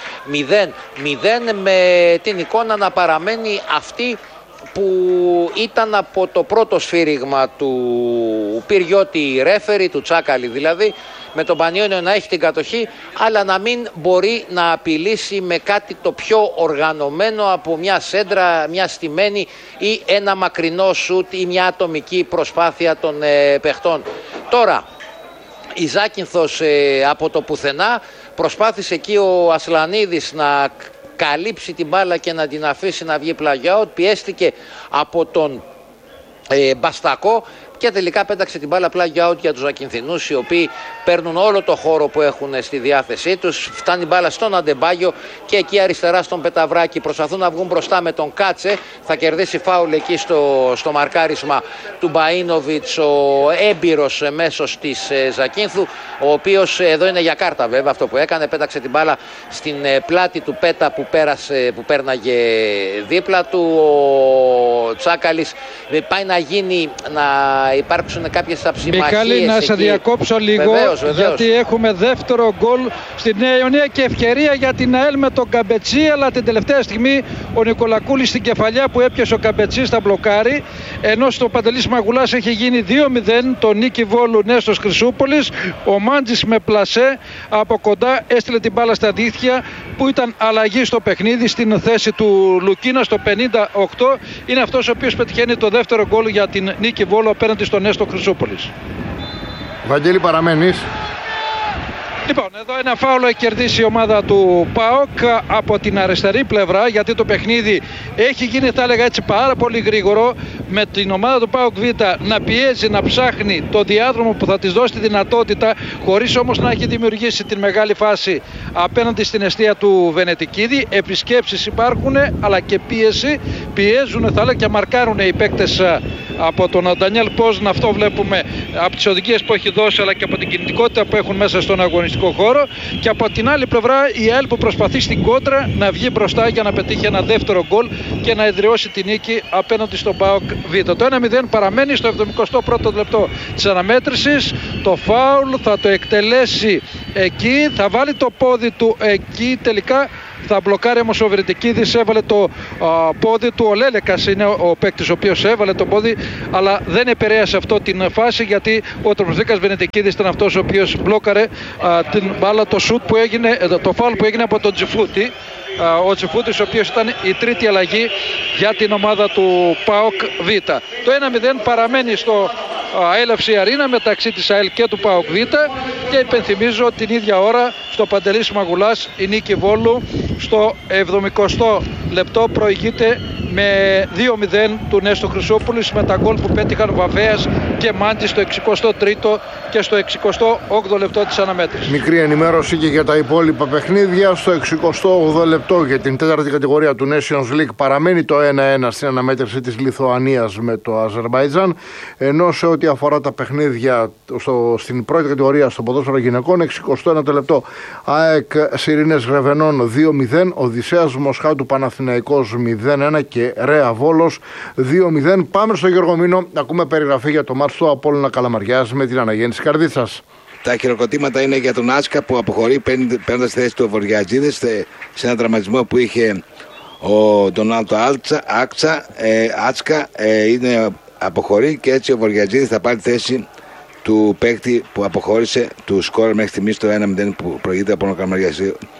0-0 με την εικόνα να παραμένει αυτή που ήταν από το πρώτο σφύριγμα του Πυριώτη ρέφερη, του Τσάκαλη δηλαδή, με τον Πανιώνιο να έχει την κατοχή αλλά να μην μπορεί να απειλήσει με κάτι το πιο οργανωμένο από μια σέντρα, μια στημένη ή ένα μακρινό σουτ ή μια ατομική προσπάθεια των παιχτών. Τώρα η Ζάκυνθος από το πουθενά προσπάθησε εκεί ο Ασλανίδης να καλύψει την μπάλα και να την αφήσει να βγει πλαγιάουτ. Πιέστηκε από τον Μπαστακό, και τελικά πέταξε την μπάλα πλάγια out για τους Ακινθινούς, οι οποίοι παίρνουν όλο το χώρο που έχουν στη διάθεσή τους. Φτάνει η μπάλα στον Αντεμπάγιο και εκεί αριστερά στον Πεταβράκη. Προσπαθούν να βγουν μπροστά με τον Κάτσε. Θα κερδίσει φάουλ εκεί στο μαρκάρισμα του Μπαΐνοβιτς, ο έμπειρος μέσος της Ζακίνθου, ο οποίος εδώ είναι για κάρτα βέβαια αυτό που έκανε. Πέταξε την μπάλα στην πλάτη του Πέτα που πέρναγε δίπλα του. Ο Τσάκαλης πάει να υπάρξουν κάποιες αψημαχίες. Μιχάλη, να σε διακόψω λίγο, βεβαίως. γιατί έχουμε δεύτερο γκολ στη Νέα Ιωνία και ευκαιρία για την ΑΕΛ με τον Καμπετσί, αλλά την τελευταία στιγμή ο Νικολακούλης στην κεφαλιά που έπιασε ο Καμπετσί στα μπλοκάρι, ενώ στο Παντελής Μαγουλάς έχει γίνει 2-0 το νίκη Βόλου Νέστος Χρυσούπολης. Ο Μάντζης με πλασέ από κοντά έστειλε την μπάλα στα δίχτυα, που ήταν αλλαγή στο παιχνίδι στην θέση του Λουκίνα στο 58. Είναι αυτός ο οποίος πετυχαίνει το δεύτερο γκολ για την νίκη Βόλου απέναντι στον Νέστο Χρυσούπολης. Βαγγέλη, παραμένεις? Λοιπόν, εδώ ένα φάουλο έχει κερδίσει η ομάδα του ΠΑΟΚ από την αριστερή πλευρά, γιατί το παιχνίδι έχει γίνει, θα έλεγα έτσι, πάρα πολύ γρήγορο, με την ομάδα του ΠΑΟΚ Β να πιέζει, να ψάχνει το διάδρομο που θα της δώσει τη δυνατότητα, χωρίς όμως να έχει δημιουργήσει την μεγάλη φάση απέναντι στην εστία του Βενετικίδη. Επισκέψεις υπάρχουν, αλλά και πίεση. Πιέζουν, θα έλεγα, και μαρκάρουν οι παίκτες από τον Ντανιέλ Πόζνα. Αυτό βλέπουμε από τις οδηγίες που έχει δώσει, αλλά και από την κινητικότητα που έχουν μέσα στον αγωνιστικό χώρο. Και από την άλλη πλευρά η ΑΕΛ που προσπαθεί στην κόντρα να βγει μπροστά για να πετύχει ένα δεύτερο γκολ και να εδραιώσει την νίκη απέναντι στον ΠΑΟΚ Β. Το 1-0 παραμένει στο 71ο λεπτό της αναμέτρησης. Το φάουλ θα το εκτελέσει εκεί, θα βάλει το πόδι του εκεί, τελικά θα μπλοκάρει όμως ο Βερετικίδης, έβαλε το πόδι του. Ο Λέλεκας είναι ο παίκτης ο οποίος έβαλε το πόδι, αλλά δεν επηρέασε αυτό την φάση, γιατί ο Τρομοθήκας Βενετικίδης ήταν αυτός ο οποίος μπλόκαρε την μπάλα, το σουτ που έγινε, το φάουλ που έγινε από τον Τζιφούτη. Ο Τσιφούτης, ο οποίος ήταν η τρίτη αλλαγή για την ομάδα του ΠΑΟΚ Β. Το 1-0 παραμένει στο Έλευση Αρίνα μεταξύ της ΑΕΛ και του ΠΑΟΚ Β, και υπενθυμίζω την ίδια ώρα στο Παντελής Μαγουλάς η νίκη Βόλου στο 70ο λεπτό προηγείται με 2-0 του Νέστο Χρυσούπολης, με τα γκολ που πέτυχαν Βαβέας και Μάντζης στο 63ο και στο 68ο λεπτό της αναμέτρησης. Μικρή ενημέρωση και για τα υπόλοιπα παιχνίδια. Στο 68ο λεπτό για την τέταρτη κατηγορία του Nations League παραμένει το 1-1 στην αναμέτρηση της Λιθουανίας με το Αζερμπαϊτζάν, ενώ σε ό,τι αφορά τα παιχνίδια στην πρώτη κατηγορία στο ποδόσφαιρο γυναικών, 61ο λεπτό ΑΕΚ Σιρήνες Γρεβενών 2-0, Οδυσσέας Μοσχάτου Παναθηναϊκός 0-1 και Ρέα Βόλος 2-0. Πάμε στο Γιώργο Μήνο, ακούμε περιγραφή για το μάτς του Απόλλωνα Καλαμαριάς με την αναγέννηση Καρδίτσας. Τα χειροκροτήματα είναι για τον Άτσκα που αποχωρεί παίρνοντας τη θέση του Βορειατζίδη σε ένα τραυματισμό που είχε ο Ντονάλτο Άτσκα. Είναι αποχωρεί και έτσι ο Βορειατζίδης θα πάρει τη θέση του παίκτη που αποχώρησε, του σκόρ μέχρι στιγμής το 1-0 που προηγείται από τον Καλαμαριάς.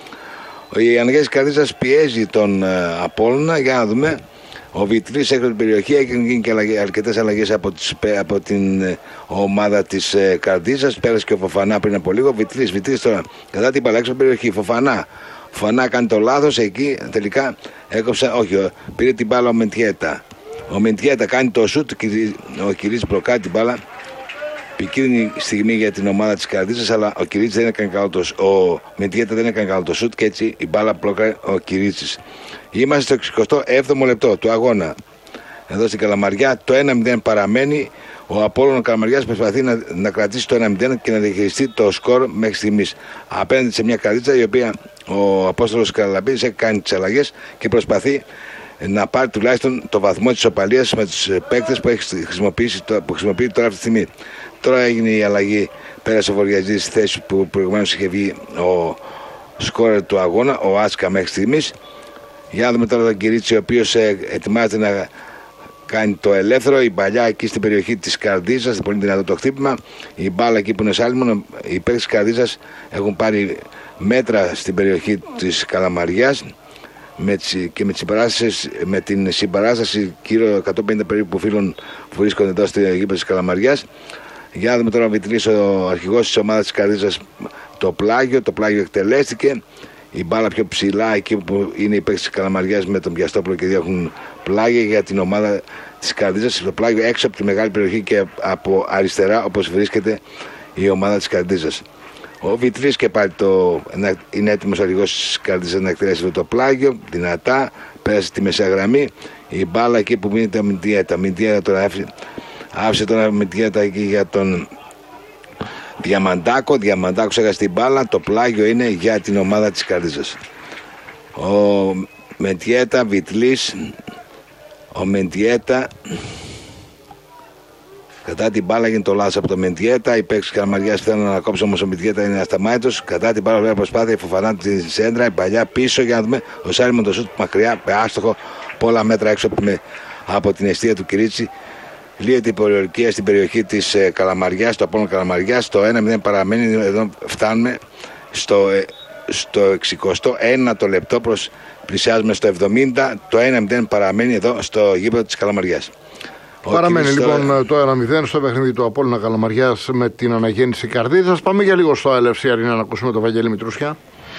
Η αναγέννηση Καρδίτσας πιέζει τον Απόλλωνα, για να δούμε. Ο Βιτρής έξω την περιοχή, έχουν γίνει και αρκετές αλλαγές από την ομάδα της Καρδίτσας. Πέρασε και ο Φοφανά πριν από λίγο. Βιτρής τώρα κατά την μπάλα έξω την περιοχή. Φοφανά κάνει το λάθος εκεί. Τελικά έκοψε, όχι, πήρε την μπάλα ο Μεντιέτα. Ο Μεντιέτα κάνει το σουτ και ο Κυρίτς μπλοκάρει την μπάλα. Επικίνδυνη στιγμή για την ομάδα της Καρδίτσας, αλλά ο Κυρίτς δεν έκανε καλό ο Μεντιέτα δεν έκανε καλό το σουτ και έτσι η μπάλα μπλοκάρει ο Κυρίτσης. Είμαστε στο 67ο λεπτό του αγώνα. Εδώ στην Καλαμαριά το 1-0 παραμένει. Ο Απόλλωνας Καλαμαριάς προσπαθεί να κρατήσει το 1-0 και να διαχειριστεί το σκορ μέχρι στιγμής. Απέναντι σε μια Καρδίτσα η οποία ο Απόστολος Καραλαμπίδης έχει κάνει τις αλλαγές και προσπαθεί να πάρει τουλάχιστον το βαθμό της ισοπαλίας με τους παίκτες που χρησιμοποιεί τώρα αυτή τη στιγμή. Τώρα έγινε η αλλαγή, πέρασε ο Βορειατζίδης στη θέση που προηγουμένως είχε βγει ο σκόρερ του αγώνα, ο Άτσκα μέχρι στιγμής. Για να δούμε τώρα τον Κυρίτσι, ο οποίος ετοιμάζεται να κάνει το ελεύθερο. Η παλιά εκεί στην περιοχή της Καρδίτσας, πολύ δυνατό το χτύπημα. Η μπάλα εκεί που είναι σάλμον. Οι παίκτες της Καρδίτσας έχουν πάρει μέτρα στην περιοχή της Καλαμαριάς και με την συμπαράσταση γύρω 150 περίπου φίλων που βρίσκονται εδώ στη γήπεδο της Καλαμαριάς. Για να δούμε τώρα ο Βιτρής, ο αρχηγός της ομάδας της Καρδίτσας, το πλάγιο εκτελέστηκε. Η μπάλα πιο ψηλά εκεί που είναι οι παίκτες της Καλαμαριάς με τον Πιαστόπουλο και δύο έχουν πλάγιο για την ομάδα της Καρδίτσας. Το πλάγιο έξω από τη μεγάλη περιοχή και από αριστερά, όπως βρίσκεται η ομάδα της Καρδίτσας. Ο Βιτλής και πάλι είναι έτοιμος ο αρχηγός της Καρδίτσας να εκτελέσει το πλάγιο. Δυνατά, πέρασε τη μεσαία γραμμή. Η μπάλα εκεί που μείνει τα Μιντιέτα τώρα άφησε τώρα Μιντιέτα εκεί για τον Διαμαντάκο. Διαμαντάκος έχασε την μπάλα. Το πλάγιο είναι για την ομάδα της Καρδίτσας. Ο Μεντιέτα, Βιτλής. Ο Μεντιέτα κατά την μπάλα γίνεται το λάθος από το Μεντιέτα. Οι παίκτες της Καλαμαριάς θέλουν να κόψουν, όμως ο Μεντιέτα είναι ασταμάτητος. Κατά την μπάλα, βέβαια προσπάθεια, η Φοφανά τη σέντρα, η παλιά πίσω για να δούμε. Ο Σάριμον το σούτ μακριά, άστοχο, πολλά μέτρα έξω από την εστία του Κυρίτσι. Λύεται η πολιορκία στην περιοχή της Καλαμαριάς, το Απόλλων Καλαμαριάς. Το 1-0 παραμένει, εδώ φτάνουμε στο 61ο λεπτό, πλησιάζουμε στο 70. Το 1-0 παραμένει εδώ στο γήπεδο της Καλαμαριάς. Παραμένει λοιπόν το 1-0 στο παιχνίδι του Απόλλωνα Καλαμαριάς με την αναγέννηση Καρδίτσας. Πάμε για λίγο στο LFC Arena να ακούσουμε τον Βαγγέλη Μητρούσια.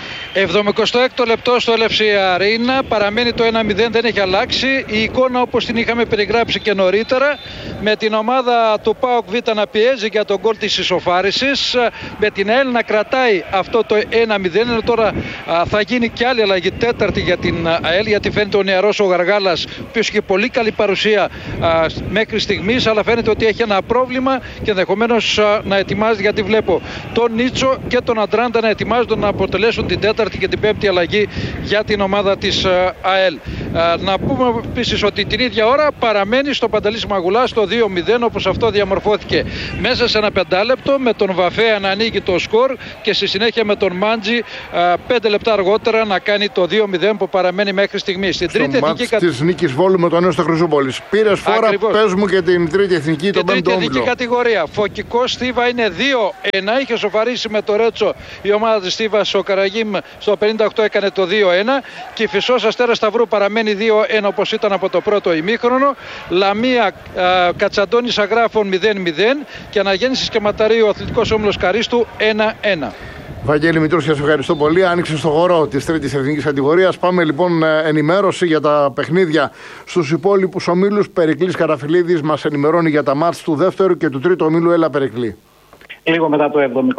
76ο λεπτό στο LFC Arena, παραμένει το 1-0, δεν έχει αλλάξει. Η εικόνα όπως την είχαμε περιγράψει και νωρίτερα, με την ομάδα του ΠΑΟΚ Β να πιέζει για τον γκολ της ισοφάρισης, με την ΑΕΛ να κρατάει αυτό το 1-0, ενώ τώρα θα γίνει και άλλη αλλαγή, τέταρτη για την ΑΕΛ, γιατί φαίνεται ο νεαρός ο Γαργάλας, ο οποίος είχε πολύ καλή παρουσία μέχρι στιγμής, αλλά φαίνεται ότι έχει ένα πρόβλημα και ενδεχομένως να ετοιμάζει, γιατί βλέπω τον Νίτσο και τον Αντράντα να ετοιμάζονται να αποτελέσουν την τέταρτη και την πέμπτη αλλαγή για την ομάδα της ΑΕΛ. Να πούμε επίσης ότι την ίδια ώρα παραμένει στο Παντελής Μαγουλά στο 2-0, όπως αυτό διαμορφώθηκε μέσα σε ένα πεντάλεπτο, με τον Βαφέα να ανοίγει το σκορ και στη συνέχεια με τον Μάντζη 5 λεπτά αργότερα να κάνει το 2-0 που παραμένει μέχρι στιγμή. Στην τρίτη εθνική της Νίκης Βόλου με τον Νέο στο Χρυσούπολης. Πήρες φορά, πες μου και την τρίτη εθνική, τον πέμπτο όμιλο. Την τρίτη εθνική κατηγορία. Φωκικός Στίβα είναι 2-1. Είχε σοφαρίσει με το Ρέτσο η ομάδα της Στίβας. Ο Καραγίμ στο 58 έκανε το 2-1 και η Φυσός Αστέρας Σταυρού παραμένει 2-1 όπως ήταν από το πρώτο ημίχρονο. Λαμία Κατσαντώνης Αγράφων 0-0 και Αναγέννησης και Ματαρίου Αθλητικός Όμιλος Καρίστου 1-1. Βαγγέλη Μητρούσια, σε ευχαριστώ πολύ. Άνοιξε στο χώρο της τρίτης εθνικής κατηγορίας. Πάμε λοιπόν ενημέρωση για τα παιχνίδια στους υπόλοιπους ομίλους. Περικλής Καραφιλίδης μας ενημερώνει για τα μάτς του δεύτερου και του τρίτου ομίλου. Έλα Περικλή. Λίγο μετά το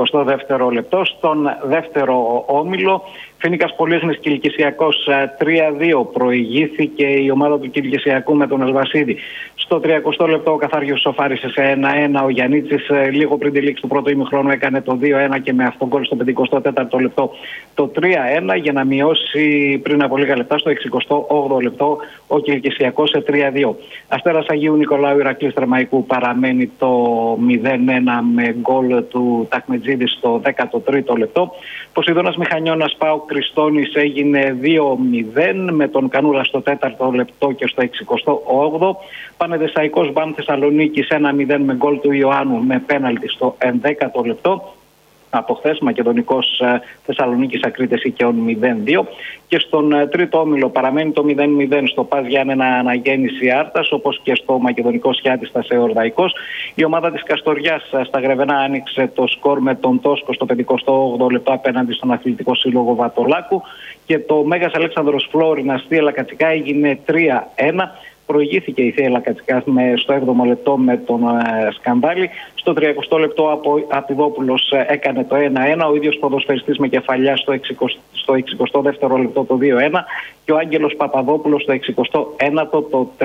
72ο λεπτό, στον δεύτερο όμιλο, Φοίνικας Πολύχνης Κιλκησιακός 3-2. Προηγήθηκε η ομάδα του Κιλκησιακού με τον Ελβασίδη. Στο 30ο λεπτό ο Καθάριος σοφάρισε σε 1-1. Ο Γιαννίτσης λίγο πριν τη λήξη του πρώτου ημιχρόνου έκανε το 2-1 και με αυτόν γκολ στο 54ο λεπτό το 3-1 για να μειώσει πριν από λίγα λεπτά στο 68ο λεπτό ο Κιλκησιακός σε 3-2. Αστέρας Αγίου Νικολάου Ηρακλής Θερμαϊκού παραμένει το 0-1 με γκολ του Τακμετζίδη στο 13ο λεπτό. Ποσειδώνας Μηχανιώνας ΠΑΟΚ Κριστόνης έγινε 2-0 με τον Κανούλα στο 4ο λεπτό και στο 68ο. Πανεδεσσαϊκός Μπαμ Θεσσαλονίκης 1-0 με γκολ του Ιωάννου με πέναλτι στο 11ο λεπτό. Από χθες Μακεδονικός Θεσσαλονίκης Ακρίτες Οικειών 0-2. Και στον τρίτο όμιλο παραμένει το 0-0 στο Πας Γιάννενα Αναγέννηση Άρτας, όπως και στο Μακεδονικό Σιάτιστα σε Ορδαϊκός. Η ομάδα της Καστοριάς στα Γρεβενά άνοιξε το σκορ με τον Τόσκο στο 58ο λεπτό απέναντι στον Αθλητικό Σύλλογο Βατολάκου. Και το Μέγας Αλέξανδρος Φλόρινας Θεία Λακατσικά έγινε 3-1. Προηγήθηκε η Θεία Λακατσικά στο 7ο λεπτό με τον Σκανδάλη. Στο 30ο λεπτό ο Απιδόπουλος έκανε το 1-1. Ο ίδιος ποδοσφαιριστής με κεφαλιά στο 62ο λεπτό το 2-1. Και ο Άγγελος Παπαδόπουλος στο 61ο το 3-1.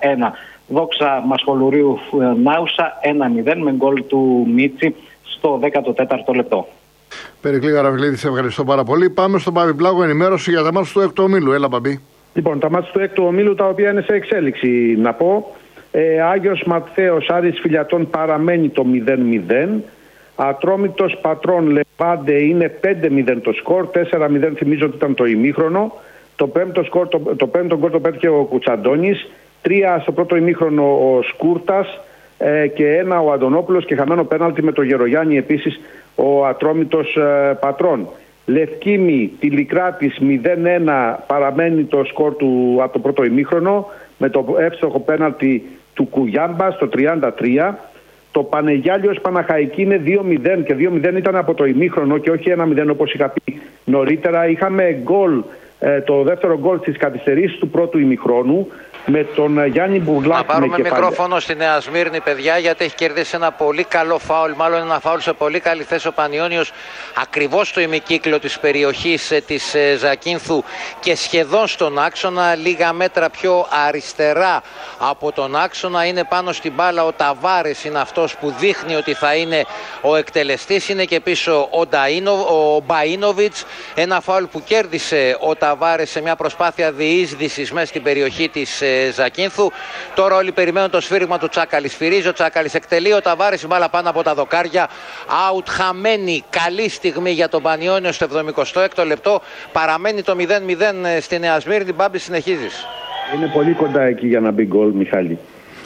Δόξα Μασχολουρίου Νάουσα 1-0 με γκολ του Μίτσι στο 14ο λεπτό. Περικλή Γαραβιλίδη, σε ευχαριστώ πάρα πολύ. Πάμε στον Παμπή Πλάγο, ενημέρωση για τα μάτια του έκτου ομίλου. Έλα, Παμπή. Λοιπόν, τα μάτια του έκτου ομίλου, τα οποία είναι σε εξέλιξη, να πω. Άγιος Ματθαίος Άρης Φιλιατών παραμένει το 0-0. Ατρόμητος Πατρών Λεβάντε είναι 5-0 το σκορ. 4-0 θυμίζω ότι ήταν το ημίχρονο. Το πέμπτο γκολ το πέτυχε ο Κουτσαντώνης. 3 στο πρώτο ημίχρονο ο Σκούρτας και 1 ο Αντωνόπουλος και χαμένο πέναλτι με τον Γερογιάννη επίσης ο Ατρόμητος Πατρών. Λευκήμη Τηλικράτης 0-1 παραμένει το σκορ του από το πρώτο ημίχρονο με το εύστοχο πέναλτι του Κουγιάμπα στο 33. Το Πανεγιάλιος Παναχαϊκή είναι 2-0 και 2-0 ήταν από το ημίχρονο και όχι 1-0 όπως είχα πει νωρίτερα. Είχαμε γκολ, το δεύτερο γκολ στις καθυστερήσεις του πρώτου ημιχρόνου. με τον Γιάννη Μπουρλάκη. Να πάρουμε μικρόφωνο στη Νέα Σμύρνη, παιδιά, γιατί έχει κερδίσει ένα πολύ καλό φάουλ, μάλλον ένα φάουλ σε πολύ καλή θέση ο Πανιόνιος, ακριβώς στο ημικύκλιο της περιοχής της Ζακίνθου και σχεδόν στον άξονα, λίγα μέτρα πιο αριστερά από τον άξονα. Είναι πάνω στην μπάλα ο Ταβάρες, είναι αυτός που δείχνει ότι θα είναι ο εκτελεστής. Είναι και πίσω ο Μπαΐνοβιτς, ένα φάουλ που κέρδισε ο Ταβάρες σε μια προσπάθεια διείσδυσης μέσα στην περιοχή της Ζακίνθου. Τώρα όλοι περιμένουν το σφύριγμα του Τσάκαλη. Σφυρίζει ο Τσάκαλης, εκτελεί ο Ταβάρης, η μπάλα πάνω από τα δοκάρια. Out, χαμένη. Καλή στιγμή για τον Πανιόνιο στο 76ο λεπτό. Παραμένει το 0-0 στη Νέα Σμύρνη. Μπάμπη, συνεχίζεις. Είναι πολύ κοντά εκεί για να μπει γκολ, Μιχάλη.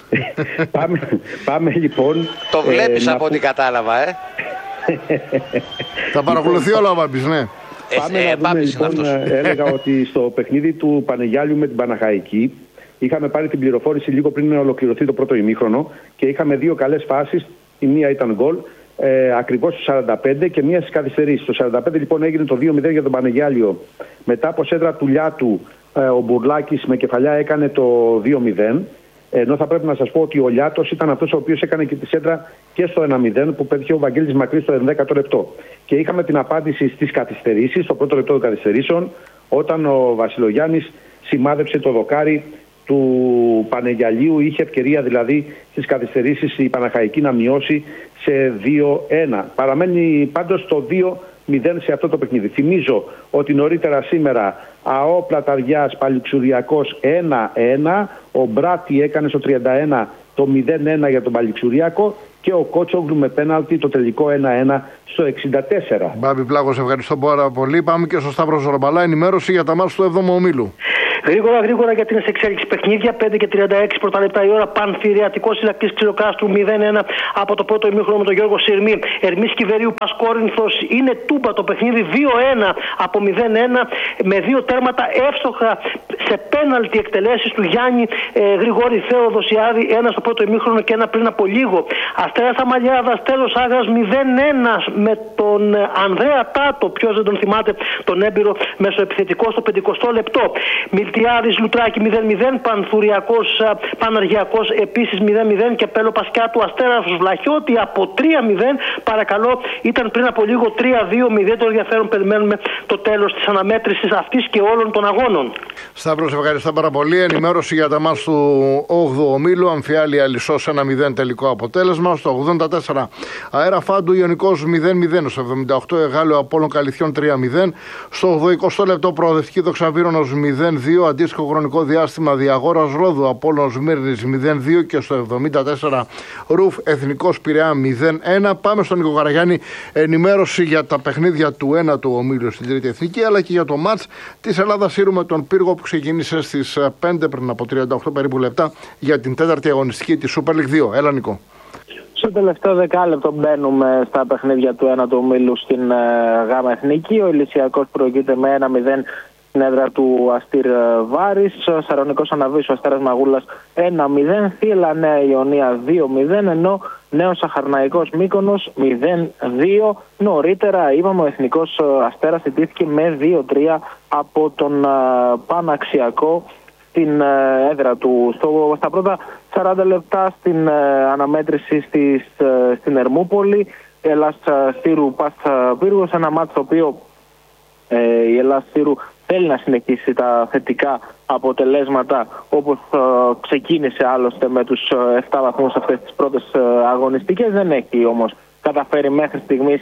Πάμε λοιπόν. Το βλέπεις από ό,τι κατάλαβα, Θα παρακολουθεί όλα ο Μπάμπης, ναι. Πάμε να δούμε, λοιπόν, έλεγα ότι στο παιχνίδι του Πανεγιάλιου με την Παναχαϊκή είχαμε πάρει την πληροφόρηση λίγο πριν να ολοκληρωθεί το πρώτο ημίχρονο και είχαμε δύο καλές φάσεις. Η μία ήταν γκολ, ακριβώς στο 45 και μία στις καθυστερήσεις. Το 45 λοιπόν έγινε το 2-0 για τον Πανεγιάλιο. Μετά από σέντρα του Λιάτου, ο Μπουρλάκης με κεφαλιά έκανε το 2-0. Ενώ θα πρέπει να σας πω ότι ο Λιάτος ήταν αυτός ο οποίος έκανε και τη σέντρα και στο 1-0 που πέτυχε ο Βαγγέλης Μακρύς στο 11ο λεπτό. Και είχαμε την απάντηση στις καθυστερήσεις, στο πρώτο λεπτό των καθυστερήσεων, όταν ο Βασιλογιάννης σημάδεψε το δοκάρι του Πανεγιαλίου. Είχε ευκαιρία δηλαδή στις καθυστερήσεις η Παναχαϊκή να μειώσει σε 2-1. Παραμένει πάντως το 2-0 σε αυτό το παιχνίδι. Θυμίζω ότι νωρίτερα σήμερα ΑΟ Πλαταριάς Παλιξουριακός 1-1. Ο Μπράτη έκανε στο 31 το 0-1 για τον Παλιξουριακό και ο Κότσογλου με πέναλτι το τελικό 1-1 στο 64. Μπάμπη Πλάγος, ευχαριστώ πάρα πολύ. Πάμε και στο Σταύρο Ζορμπαλά, ενημέρωση για τα μάτς του 7ου ομίλου. Γρήγορα γιατί είναι σε εξέλιξη παιχνίδια. 5:36 πρώτα λεπτά η ώρα. Πανθυριατικός Ηρακλής Ξυλοκάστρου 0-1 από το πρώτο ημίχρονο με τον Γιώργο Συρμή. Ερμής Κιβερίου Πασκόρινθος είναι τούμπα το παιχνίδι. 2-1 από 0-1 με δύο τέρματα εύστοχα σε πέναλτι εκτελέσεις του Γιάννη Γρηγόρη Θεοδοσιάδη. Ένα στο πρώτο ημίχρονο και ένα πριν από λίγο. Αστέρας Αμαλιάδας, Τέλος Άγρας 0-1 με τον Ανδρέα Τάτο. Ποιος δεν τον θυμάται, τον έμπειρο μεσοεπιθετικό στο 50ο λεπτό. Μιλτιάδης Λουτράκη 0-0, Πανθουριακός Παναργιακός επίσης 0-0 και Πέλο Πασκιάτου Αστέρας Βλαχιώτη από 3-0. Παρακαλώ, ήταν πριν από λίγο 3-2 με ιδιαίτερο ενδιαφέρον. Περιμένουμε το τέλος της αναμέτρησης αυτής και όλων των αγώνων. Σταύρος, ευχαριστώ πάρα πολύ. Ενημέρωση για τα μάτς του 8ου ομίλου. Αμφιάλη Αλισσός 1-0 τελικό αποτέλεσμα. Στο 84 Αέρα Φάντου Ιωνικός 0-0. Στο 78 Εγάλεο Απόλλων Καλυθιών 3-0. Στο 80 λεπτό Προοδευτική Δοξαβύρωνος 0-2. Αντίστοιχο χρονικό διάστημα Διαγόρας Ρόδου Απόλλων Σμύρνης 0-2 και στο 74 Ρουφ Εθνικός Πειραιά 0-1. Πάμε στον Νίκο Καραγιάννη. Ενημέρωση για τα παιχνίδια του 1ου ομίλου στην Τρίτη Εθνική, αλλά και για το μάτς της Ελλάδας Σύρου με τον Πύργο που ξεκίνησε στις 5 πριν από 38 περίπου λεπτά για την 4η αγωνιστική της Super League 2. Έλα Νικό. Στο τελευταίο δεκάλεπτο μπαίνουμε στα παιχνίδια του 1ου ομίλου στην ΓΑΜΑ Εθνική. Ο Ηλυσιακός προηγείται με 1-0 στην έδρα του Αστήρ Βάρης. Ο Σαρονικός Αναβής, ο Αστέρας Μαγούλας 1-0. Θύελλα Νέα Ιωνία 2-0. Ενώ Νέος Αχαρναϊκός Μύκονος 0-2. Νωρίτερα είπαμε ο Εθνικός Αστέρας ιτήθηκε με 2-3 από τον Παναξιακό στην έδρα του. Στα πρώτα 40 λεπτά στην αναμέτρηση στην Ερμούπολη, Ελλάς Στήρου Πας Πύργος, ένα μάτς το οποίο η Ελλάς Στήρου θέλει να συνεχίσει τα θετικά αποτελέσματα όπως ξεκίνησε άλλωστε με τους 7 βαθμούς αυτές τις πρώτες αγωνιστικές. Δεν έχει όμως καταφέρει μέχρι στιγμής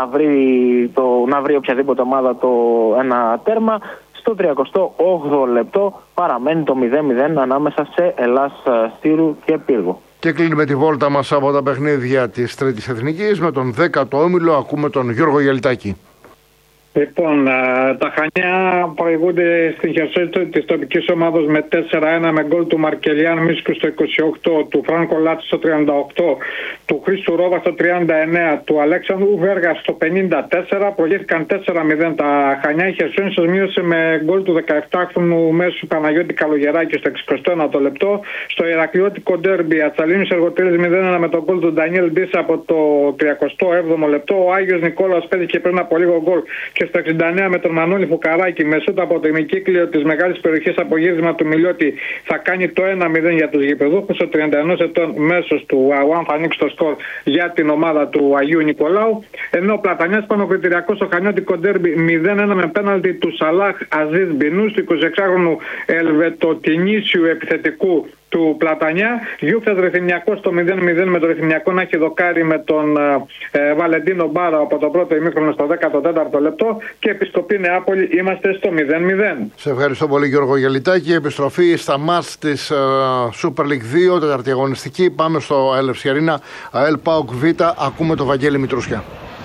να βρει οποιαδήποτε ομάδα το ένα τέρμα. Στο 38ο λεπτό παραμένει το 0-0 ανάμεσα σε Ελλάς Στήρου και Πύργο. Και κλείνουμε τη βόλτα μας από τα παιχνίδια της Τρίτης Εθνικής με τον 10ο όμιλο. Ακούμε τον Γιώργο Γελιτάκη. Λοιπόν, τα Χανιά προηγούνται στην χερσότητα της τοπικής ομάδας με 4-1 με γκολ του Μαρκελιάν Μίσκου στο 28, του Φράνκο Λάτσι στο 38, του Χρήστου Ρόβα στο 39, του Αλέξανδρου Βέργα στο 54. Προηγήθηκαν 4-0 τα Χανιά. Η Χερσόνησος μείωσε με γκολ του 17χρονου μέσου Παναγιώτη Καλογεράκη στο 61ο λεπτό. Στο Ηρακλειώτικο ντέρμπι, Ατσαλίνος Εργοτέλης 0-1 με τον γκολ του Ντανιέλ Ντίσα από το 37ο λεπτό. Ο Άγιος Νικόλαος πέτυχε πριν από λίγο γκολ και στο 69 με τον Μανώλη Φουκαράκη με σούτ από το ημικύκλιο της μεγάλης περιοχής από γύρισμα του Μιλιώτη θα κάνει το 1-0 για τους γηπεδούχους. Ο 31 ετών μέσος του Αουάν θα ανοίξει το σκορ για την ομάδα του Αγίου Νικολάου. Ενώ ο Πλατανιάς Πανοκριτηριακός στο Χανιώτικο ντέρμπι 0-1 με πέναλτι του Σαλάχ Αζίζ Μπινού, του 26χρονου Ελβετοτινήσιου επιθετικού του Πλατανιά. Γιούφτας Ρεθυμιακός στο 0-0 με το Ρεθυμιακό να έχει δοκάρει με τον Βαλεντίνο Μπάρο από το πρώτο ημίχρονο στο 14ο λεπτό και Επισκοπή Νεάπολη είμαστε στο 0-0. Σε ευχαριστώ πολύ Γιώργο Γελιτάκη. Επιστροφή στα μάτς της Super League 2, τέταρτη αγωνιστική. Πάμε στο Έλευση Αρίνα, ΑΕΛ ΠΑΟΚ Β. Ακούμε τον Βαγγέλη Μητρούσια.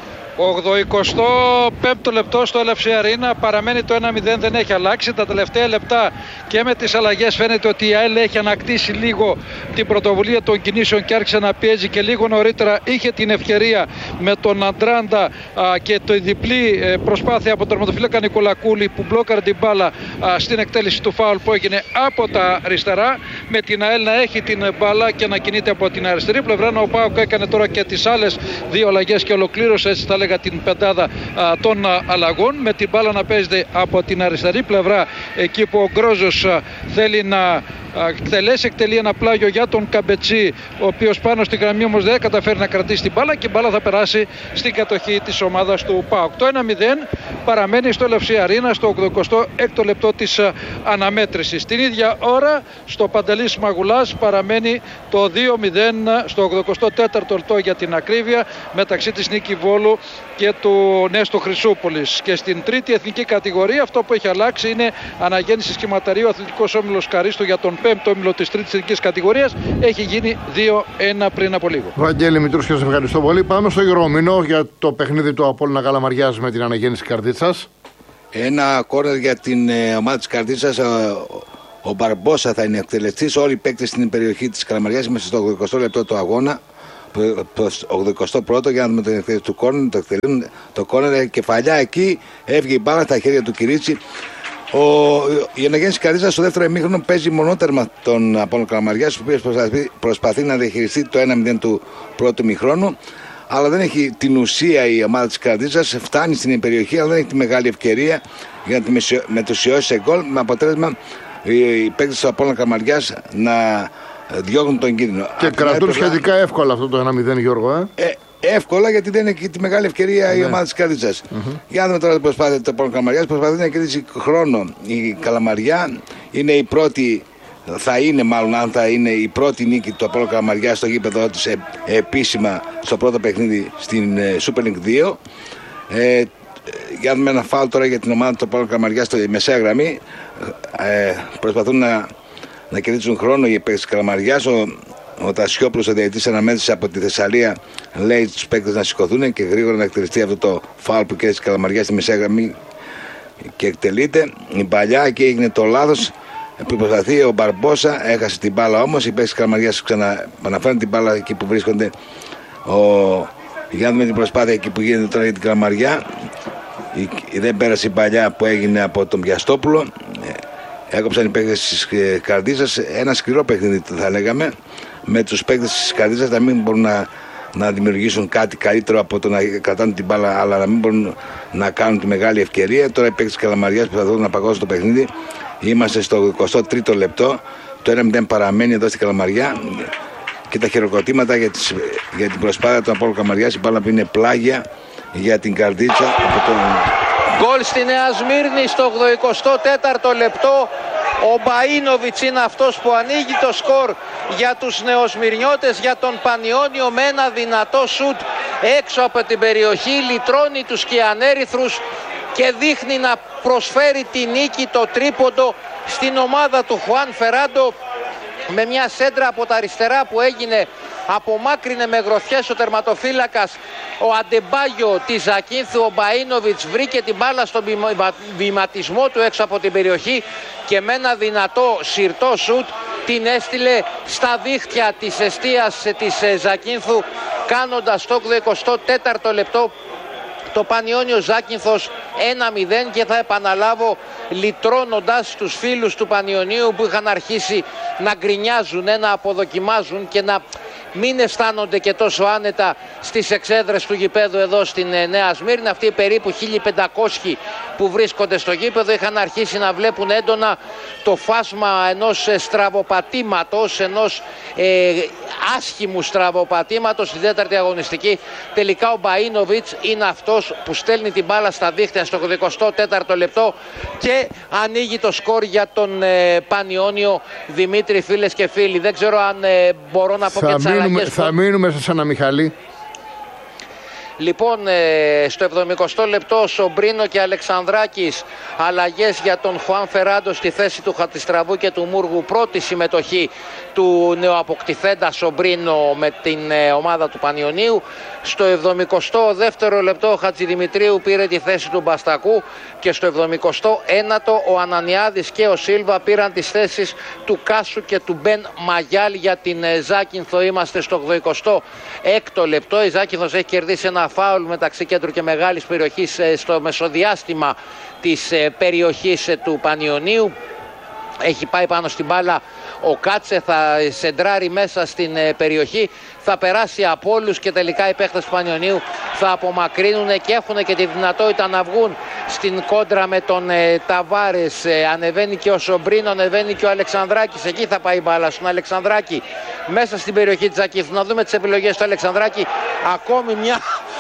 85ο λεπτό στο Έλευση Αρίνα, παραμένει το 1-0, δεν έχει αλλάξει. Τα τελευταία λεπτά και με τις αλλαγές φαίνεται ότι η ΑΕΛ έχει ανακτήσει λίγο την πρωτοβουλία των κινήσεων και άρχισε να πιέζει και λίγο νωρίτερα είχε την ευκαιρία με τον Αντράντα και το διπλή προσπάθεια από τον τερματοφύλακα Νικολακούλη που μπλόκαρε την μπάλα στην εκτέλεση του φάουλ που έγινε από τα αριστερά, με την ΑΕΛ να έχει την μπάλα και να κινείται από την αριστερή πλευρά. Ο ΠΑΟΚ έκανε τώρα και τις άλλες δύο αλλαγές και ολοκλήρωσε, έτσι θα λέγα, την πεντάδα των αλλαγών, με την μπάλα να παίζεται από την αριστερή πλευρά εκεί που ο Γκρόζος θέλει να εκτελεί ένα πλάγιο για τον Καμπετσί, ο οποίος πάνω στη γραμμή όμως δεν καταφέρει να κρατήσει την μπάλα και η μπάλα θα περάσει στην κατοχή της ομάδας του ΠΑΟΚ. Το 1-0 παραμένει στο Έλευση Αρίνα στο 86ο λεπτό της αναμέτρησης. Την ίδια ώρα στο Παντελής Μαγουλάς παραμένει το 2-0 στο 84ο λεπτό για την ακρίβεια μεταξύ της Νίκη Βόλου και του Νέστου Χρυσούπολης. Και στην τρίτη εθνική κατηγορία αυτό που έχει αλλάξει είναι αναγέννηση σχηματαρίου Αθλητικός Όμιλος Καρίστου για τον 5ο όμιλο της τρίτης εθνικής κατηγορίας. Έχει γίνει 2-1 πριν από λίγο. Βαγγέλη Μητρούσια, σε ευχαριστώ πολύ. Πάμε στο Γερομηνό για το παιχνίδι του Απόλλωνα Καλαμαριάς με την αναγέννηση Καρδίτσας. Ένα κόρνερ για την ομάδα της Καρδίτσας. Ο Μπαρμπόσα θα είναι εκτελεστής. Όλοι οι παίκτες στην περιοχή της Καλαμαριάς είμαστε στο 80 λεπτό του αγώνα. Το 81ο για να δούμε την εκτέλεση του κόρνερ. Το εκτελούν το κόρνερ, κεφαλιά εκεί. Έβγε η μπάλα στα χέρια του Κυρίτσι. Η αναγέννηση Καρδίτσας στο δεύτερο ημίχρονο παίζει μονότερμα τον Απόλλωνα Καλαμαριάς, ο οποίος προσπαθεί να διαχειριστεί το 1-0 του πρώτου ημίχρονου. Αλλά δεν έχει την ουσία η ομάδα της Καρδίτσας, φτάνει στην περιοχή, αλλά δεν έχει τη μεγάλη ευκαιρία για να τη μετουσιώσει σε γκολ. Με αποτέλεσμα οι παίκτες του Απόλλωνα Καλαμαριάς να διώχνουν τον κίνδυνο. Και κρατούν σχετικά εύκολα αυτό το 1-0, Γιώργο. Εύκολα, γιατί δεν έχει τη μεγάλη ευκαιρία η ομάδα της Καρδίτσας. Για να δούμε τώρα την προσπάθεια του Απόλλωνα Καλαμαριάς. Προσπαθεί να κερδίσει χρόνο η Καλαμαριά. Είναι η πρώτη, θα είναι μάλλον, αν θα είναι η πρώτη νίκη του Απόλλωνα Καλαμαριάς στο γήπεδο της επίσημα στο πρώτο παιχνίδι στην Super League 2. Για να δούμε ένα φάουλ τώρα για την ομάδα του Απόλλωνα Καλαμαριάς στη μεσαία γραμμή. Προσπαθούν να κερδίσουν χρόνο οι παίκτες της Καλαμαριάς. Ο Τασιόπουλος, ο διαιτητής αναμέτρησης από τη Θεσσαλία, λέει στους παίκτες να σηκωθούν και γρήγορα να εκτελεστεί αυτό το φάουλ που κέρδισε η Καλαμαριά στη μεσαία γραμμή και εκτελείται. Η παλιά και έγινε το λάθος που προσπαθεί ο Μπαρμπόσα, έχασε την μπάλα όμως. Οι παίκτες της Καλαμαριάς ξαναπαναφέρουν την μπάλα εκεί που βρίσκονται. Για να δούμε την προσπάθεια εκεί που γίνεται τώρα για την Καλαμαριά. Δεν πέρασε η παλιά που έγινε από τον Πιαστόπουλο. Έκοψαν οι παίκτες της Καρδίτσας. Ένα σκληρό παιχνίδι θα λέγαμε, με τους παίκτες της Καρδίτσας να μην μπορούν να δημιουργήσουν κάτι καλύτερο από το να κρατάνε την μπάλα, αλλά να μην μπορούν να κάνουν τη μεγάλη ευκαιρία. Τώρα οι παίκτες της Καλαμαριάς προσπαθούν να παγώσουν το παιχνίδι. Είμαστε στο 23ο λεπτό. Το 1-0 παραμένει εδώ στην Καλαμαριά. Και τα χειροκροτήματα για την προσπάθεια του Απόλλωνα Καλαμαριάς. Η μπάλα που είναι πλάγια για την Καρδίτσα. Γκολ στη Νέα Σμύρνη στο 84ο λεπτό. Ο Μπαΐνοβιτς είναι αυτός που ανοίγει το σκορ για τους νεοσμυρνιώτες, για τον Πανιόνιο, με ένα δυνατό σουτ έξω από την περιοχή. Λυτρώνει τους κιανέριθρους και δείχνει να προσφέρει τη νίκη, το τρίποντο στην ομάδα του Χουάν Φεράντο, με μια σέντρα από τα αριστερά που έγινε, απομάκρυνε με γροθιές ο τερματοφύλακας ο Αντεμπάγιο της Ζακίνθου. Ο Μπαΐνοβιτς βρήκε την μπάλα στον βηματισμό του έξω από την περιοχή και με ένα δυνατό συρτό σουτ την έστειλε στα δίχτυα της εστίας της Ζακίνθου, κάνοντας το 24ο λεπτό το Πανιόνιο Ζάκυνθος 1-0, και θα επαναλάβω λυτρώνοντας τους φίλους του Πανιωνίου που είχαν αρχίσει να γκρινιάζουν, να αποδοκιμάζουν και να μην αισθάνονται και τόσο άνετα στις εξέδρες του γηπέδου εδώ στην Νέα Σμύρνη. Αυτοί οι περίπου 1500 που βρίσκονται στο γήπεδο είχαν αρχίσει να βλέπουν έντονα το φάσμα ενός στραβοπατήματος, ενός άσχημου στραβοπατήματος στην τέταρτη αγωνιστική. Τελικά ο Μπαΐνοβιτς είναι αυτός που στέλνει την μπάλα στα δίχτυα στο 24ο λεπτό και ανοίγει το σκορ για τον Πανιόνιο. Δημήτρη, φίλες και φίλοι, δεν ξέρω αν μπορώ να πω και τις αλλαγές. Θα μείνουμε σε ένα, Μιχαλή. Λοιπόν, στο 70ο λεπτό Σομπρίνο και Αλεξανδράκης, αλλαγές για τον Χουάν Φεράντο στη θέση του Χατζηστραβού και του Μούργου. Πρώτη συμμετοχή του νεοαποκτηθέντα Σομπρίνο με την ομάδα του Πανιωνίου. Στο 72ο λεπτό ο Χατζηδημητρίου πήρε τη θέση του Μπαστακού και στο 79ο ο Ανανιάδης και ο Σίλβα πήραν τις θέσεις του Κάσου και του Μπεν Μαγιάλ για την Ζάκυνθο. Είμαστε στο 86ο λεπτό. Η Ζάκυνθος έχει κερδίσει ένα φάουλ μεταξύ κέντρου και μεγάλης περιοχής στο μεσοδιάστημα της περιοχής του Πανιωνίου. Έχει πάει πάνω στην μπάλα ο Κάτσε, θα σεντράρει μέσα στην περιοχή, θα περάσει από όλους και τελικά οι παίχτες του Πανιωνίου θα απομακρύνουν και έχουν και τη δυνατότητα να βγουν στην κόντρα με τον Ταβάρες. Ανεβαίνει και ο Σομπρίνο, ανεβαίνει και ο Αλεξανδράκης, εκεί θα πάει η μπάλα στον Αλεξανδράκη μέσα στην περιοχή της Ζακίνθου. Να δούμε τις επιλογές του Αλεξανδράκη. Ακόμη μια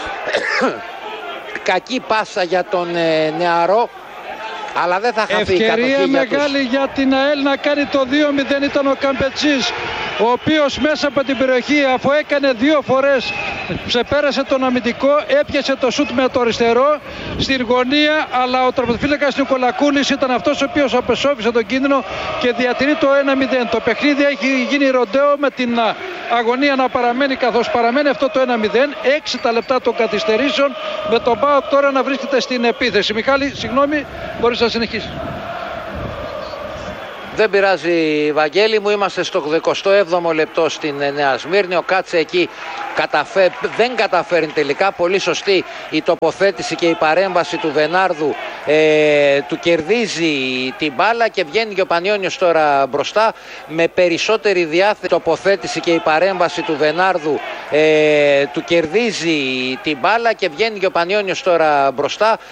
κακή πάσα για τον νεαρό, αλλά δεν θα χαθεί. Ευκαιρία μεγάλη για την ΑΕΛ να κάνει το 2-0 ήταν ο Καμπετσής, ο οποίος μέσα από την περιοχή, αφού έκανε 2 φορές, ξεπέρασε τον αμυντικό, έπιασε το σούτ με το αριστερό στην γωνία, αλλά ο τερματοφύλακας Νικολακούλης ήταν αυτός ο οποίος απεσώβησε τον κίνδυνο και διατηρεί το 1-0. Το παιχνίδι έχει γίνει ροντέο με την αγωνία να παραμένει καθώς παραμένει αυτό το 1-0. 6 τα λεπτά των καθυστερήσεων, με τον ΠΑΟΚ τώρα να βρίσκεται στην επίθεση. Μιχάλη, συγγνώμη, μπορείς να συνεχίσεις. Δεν πειράζει, Βαγγέλη μου, είμαστε στο 87ο λεπτό στην Νέα Σμύρνη. Ο Κάτσε εκεί δεν καταφέρνει τελικά. Πολύ σωστή η τοποθέτηση και η παρέμβαση του Βενάρδου, του κερδίζει την μπάλα και βγαίνει και ο Πανιόνιος τώρα μπροστά με περισσότερη διάθεση. Τοποθέτηση και η παρέμβαση του Βενάρδου, του κερδίζει την μπάλα και βγαίνει και ο Πανιόνιος τώρα μπροστά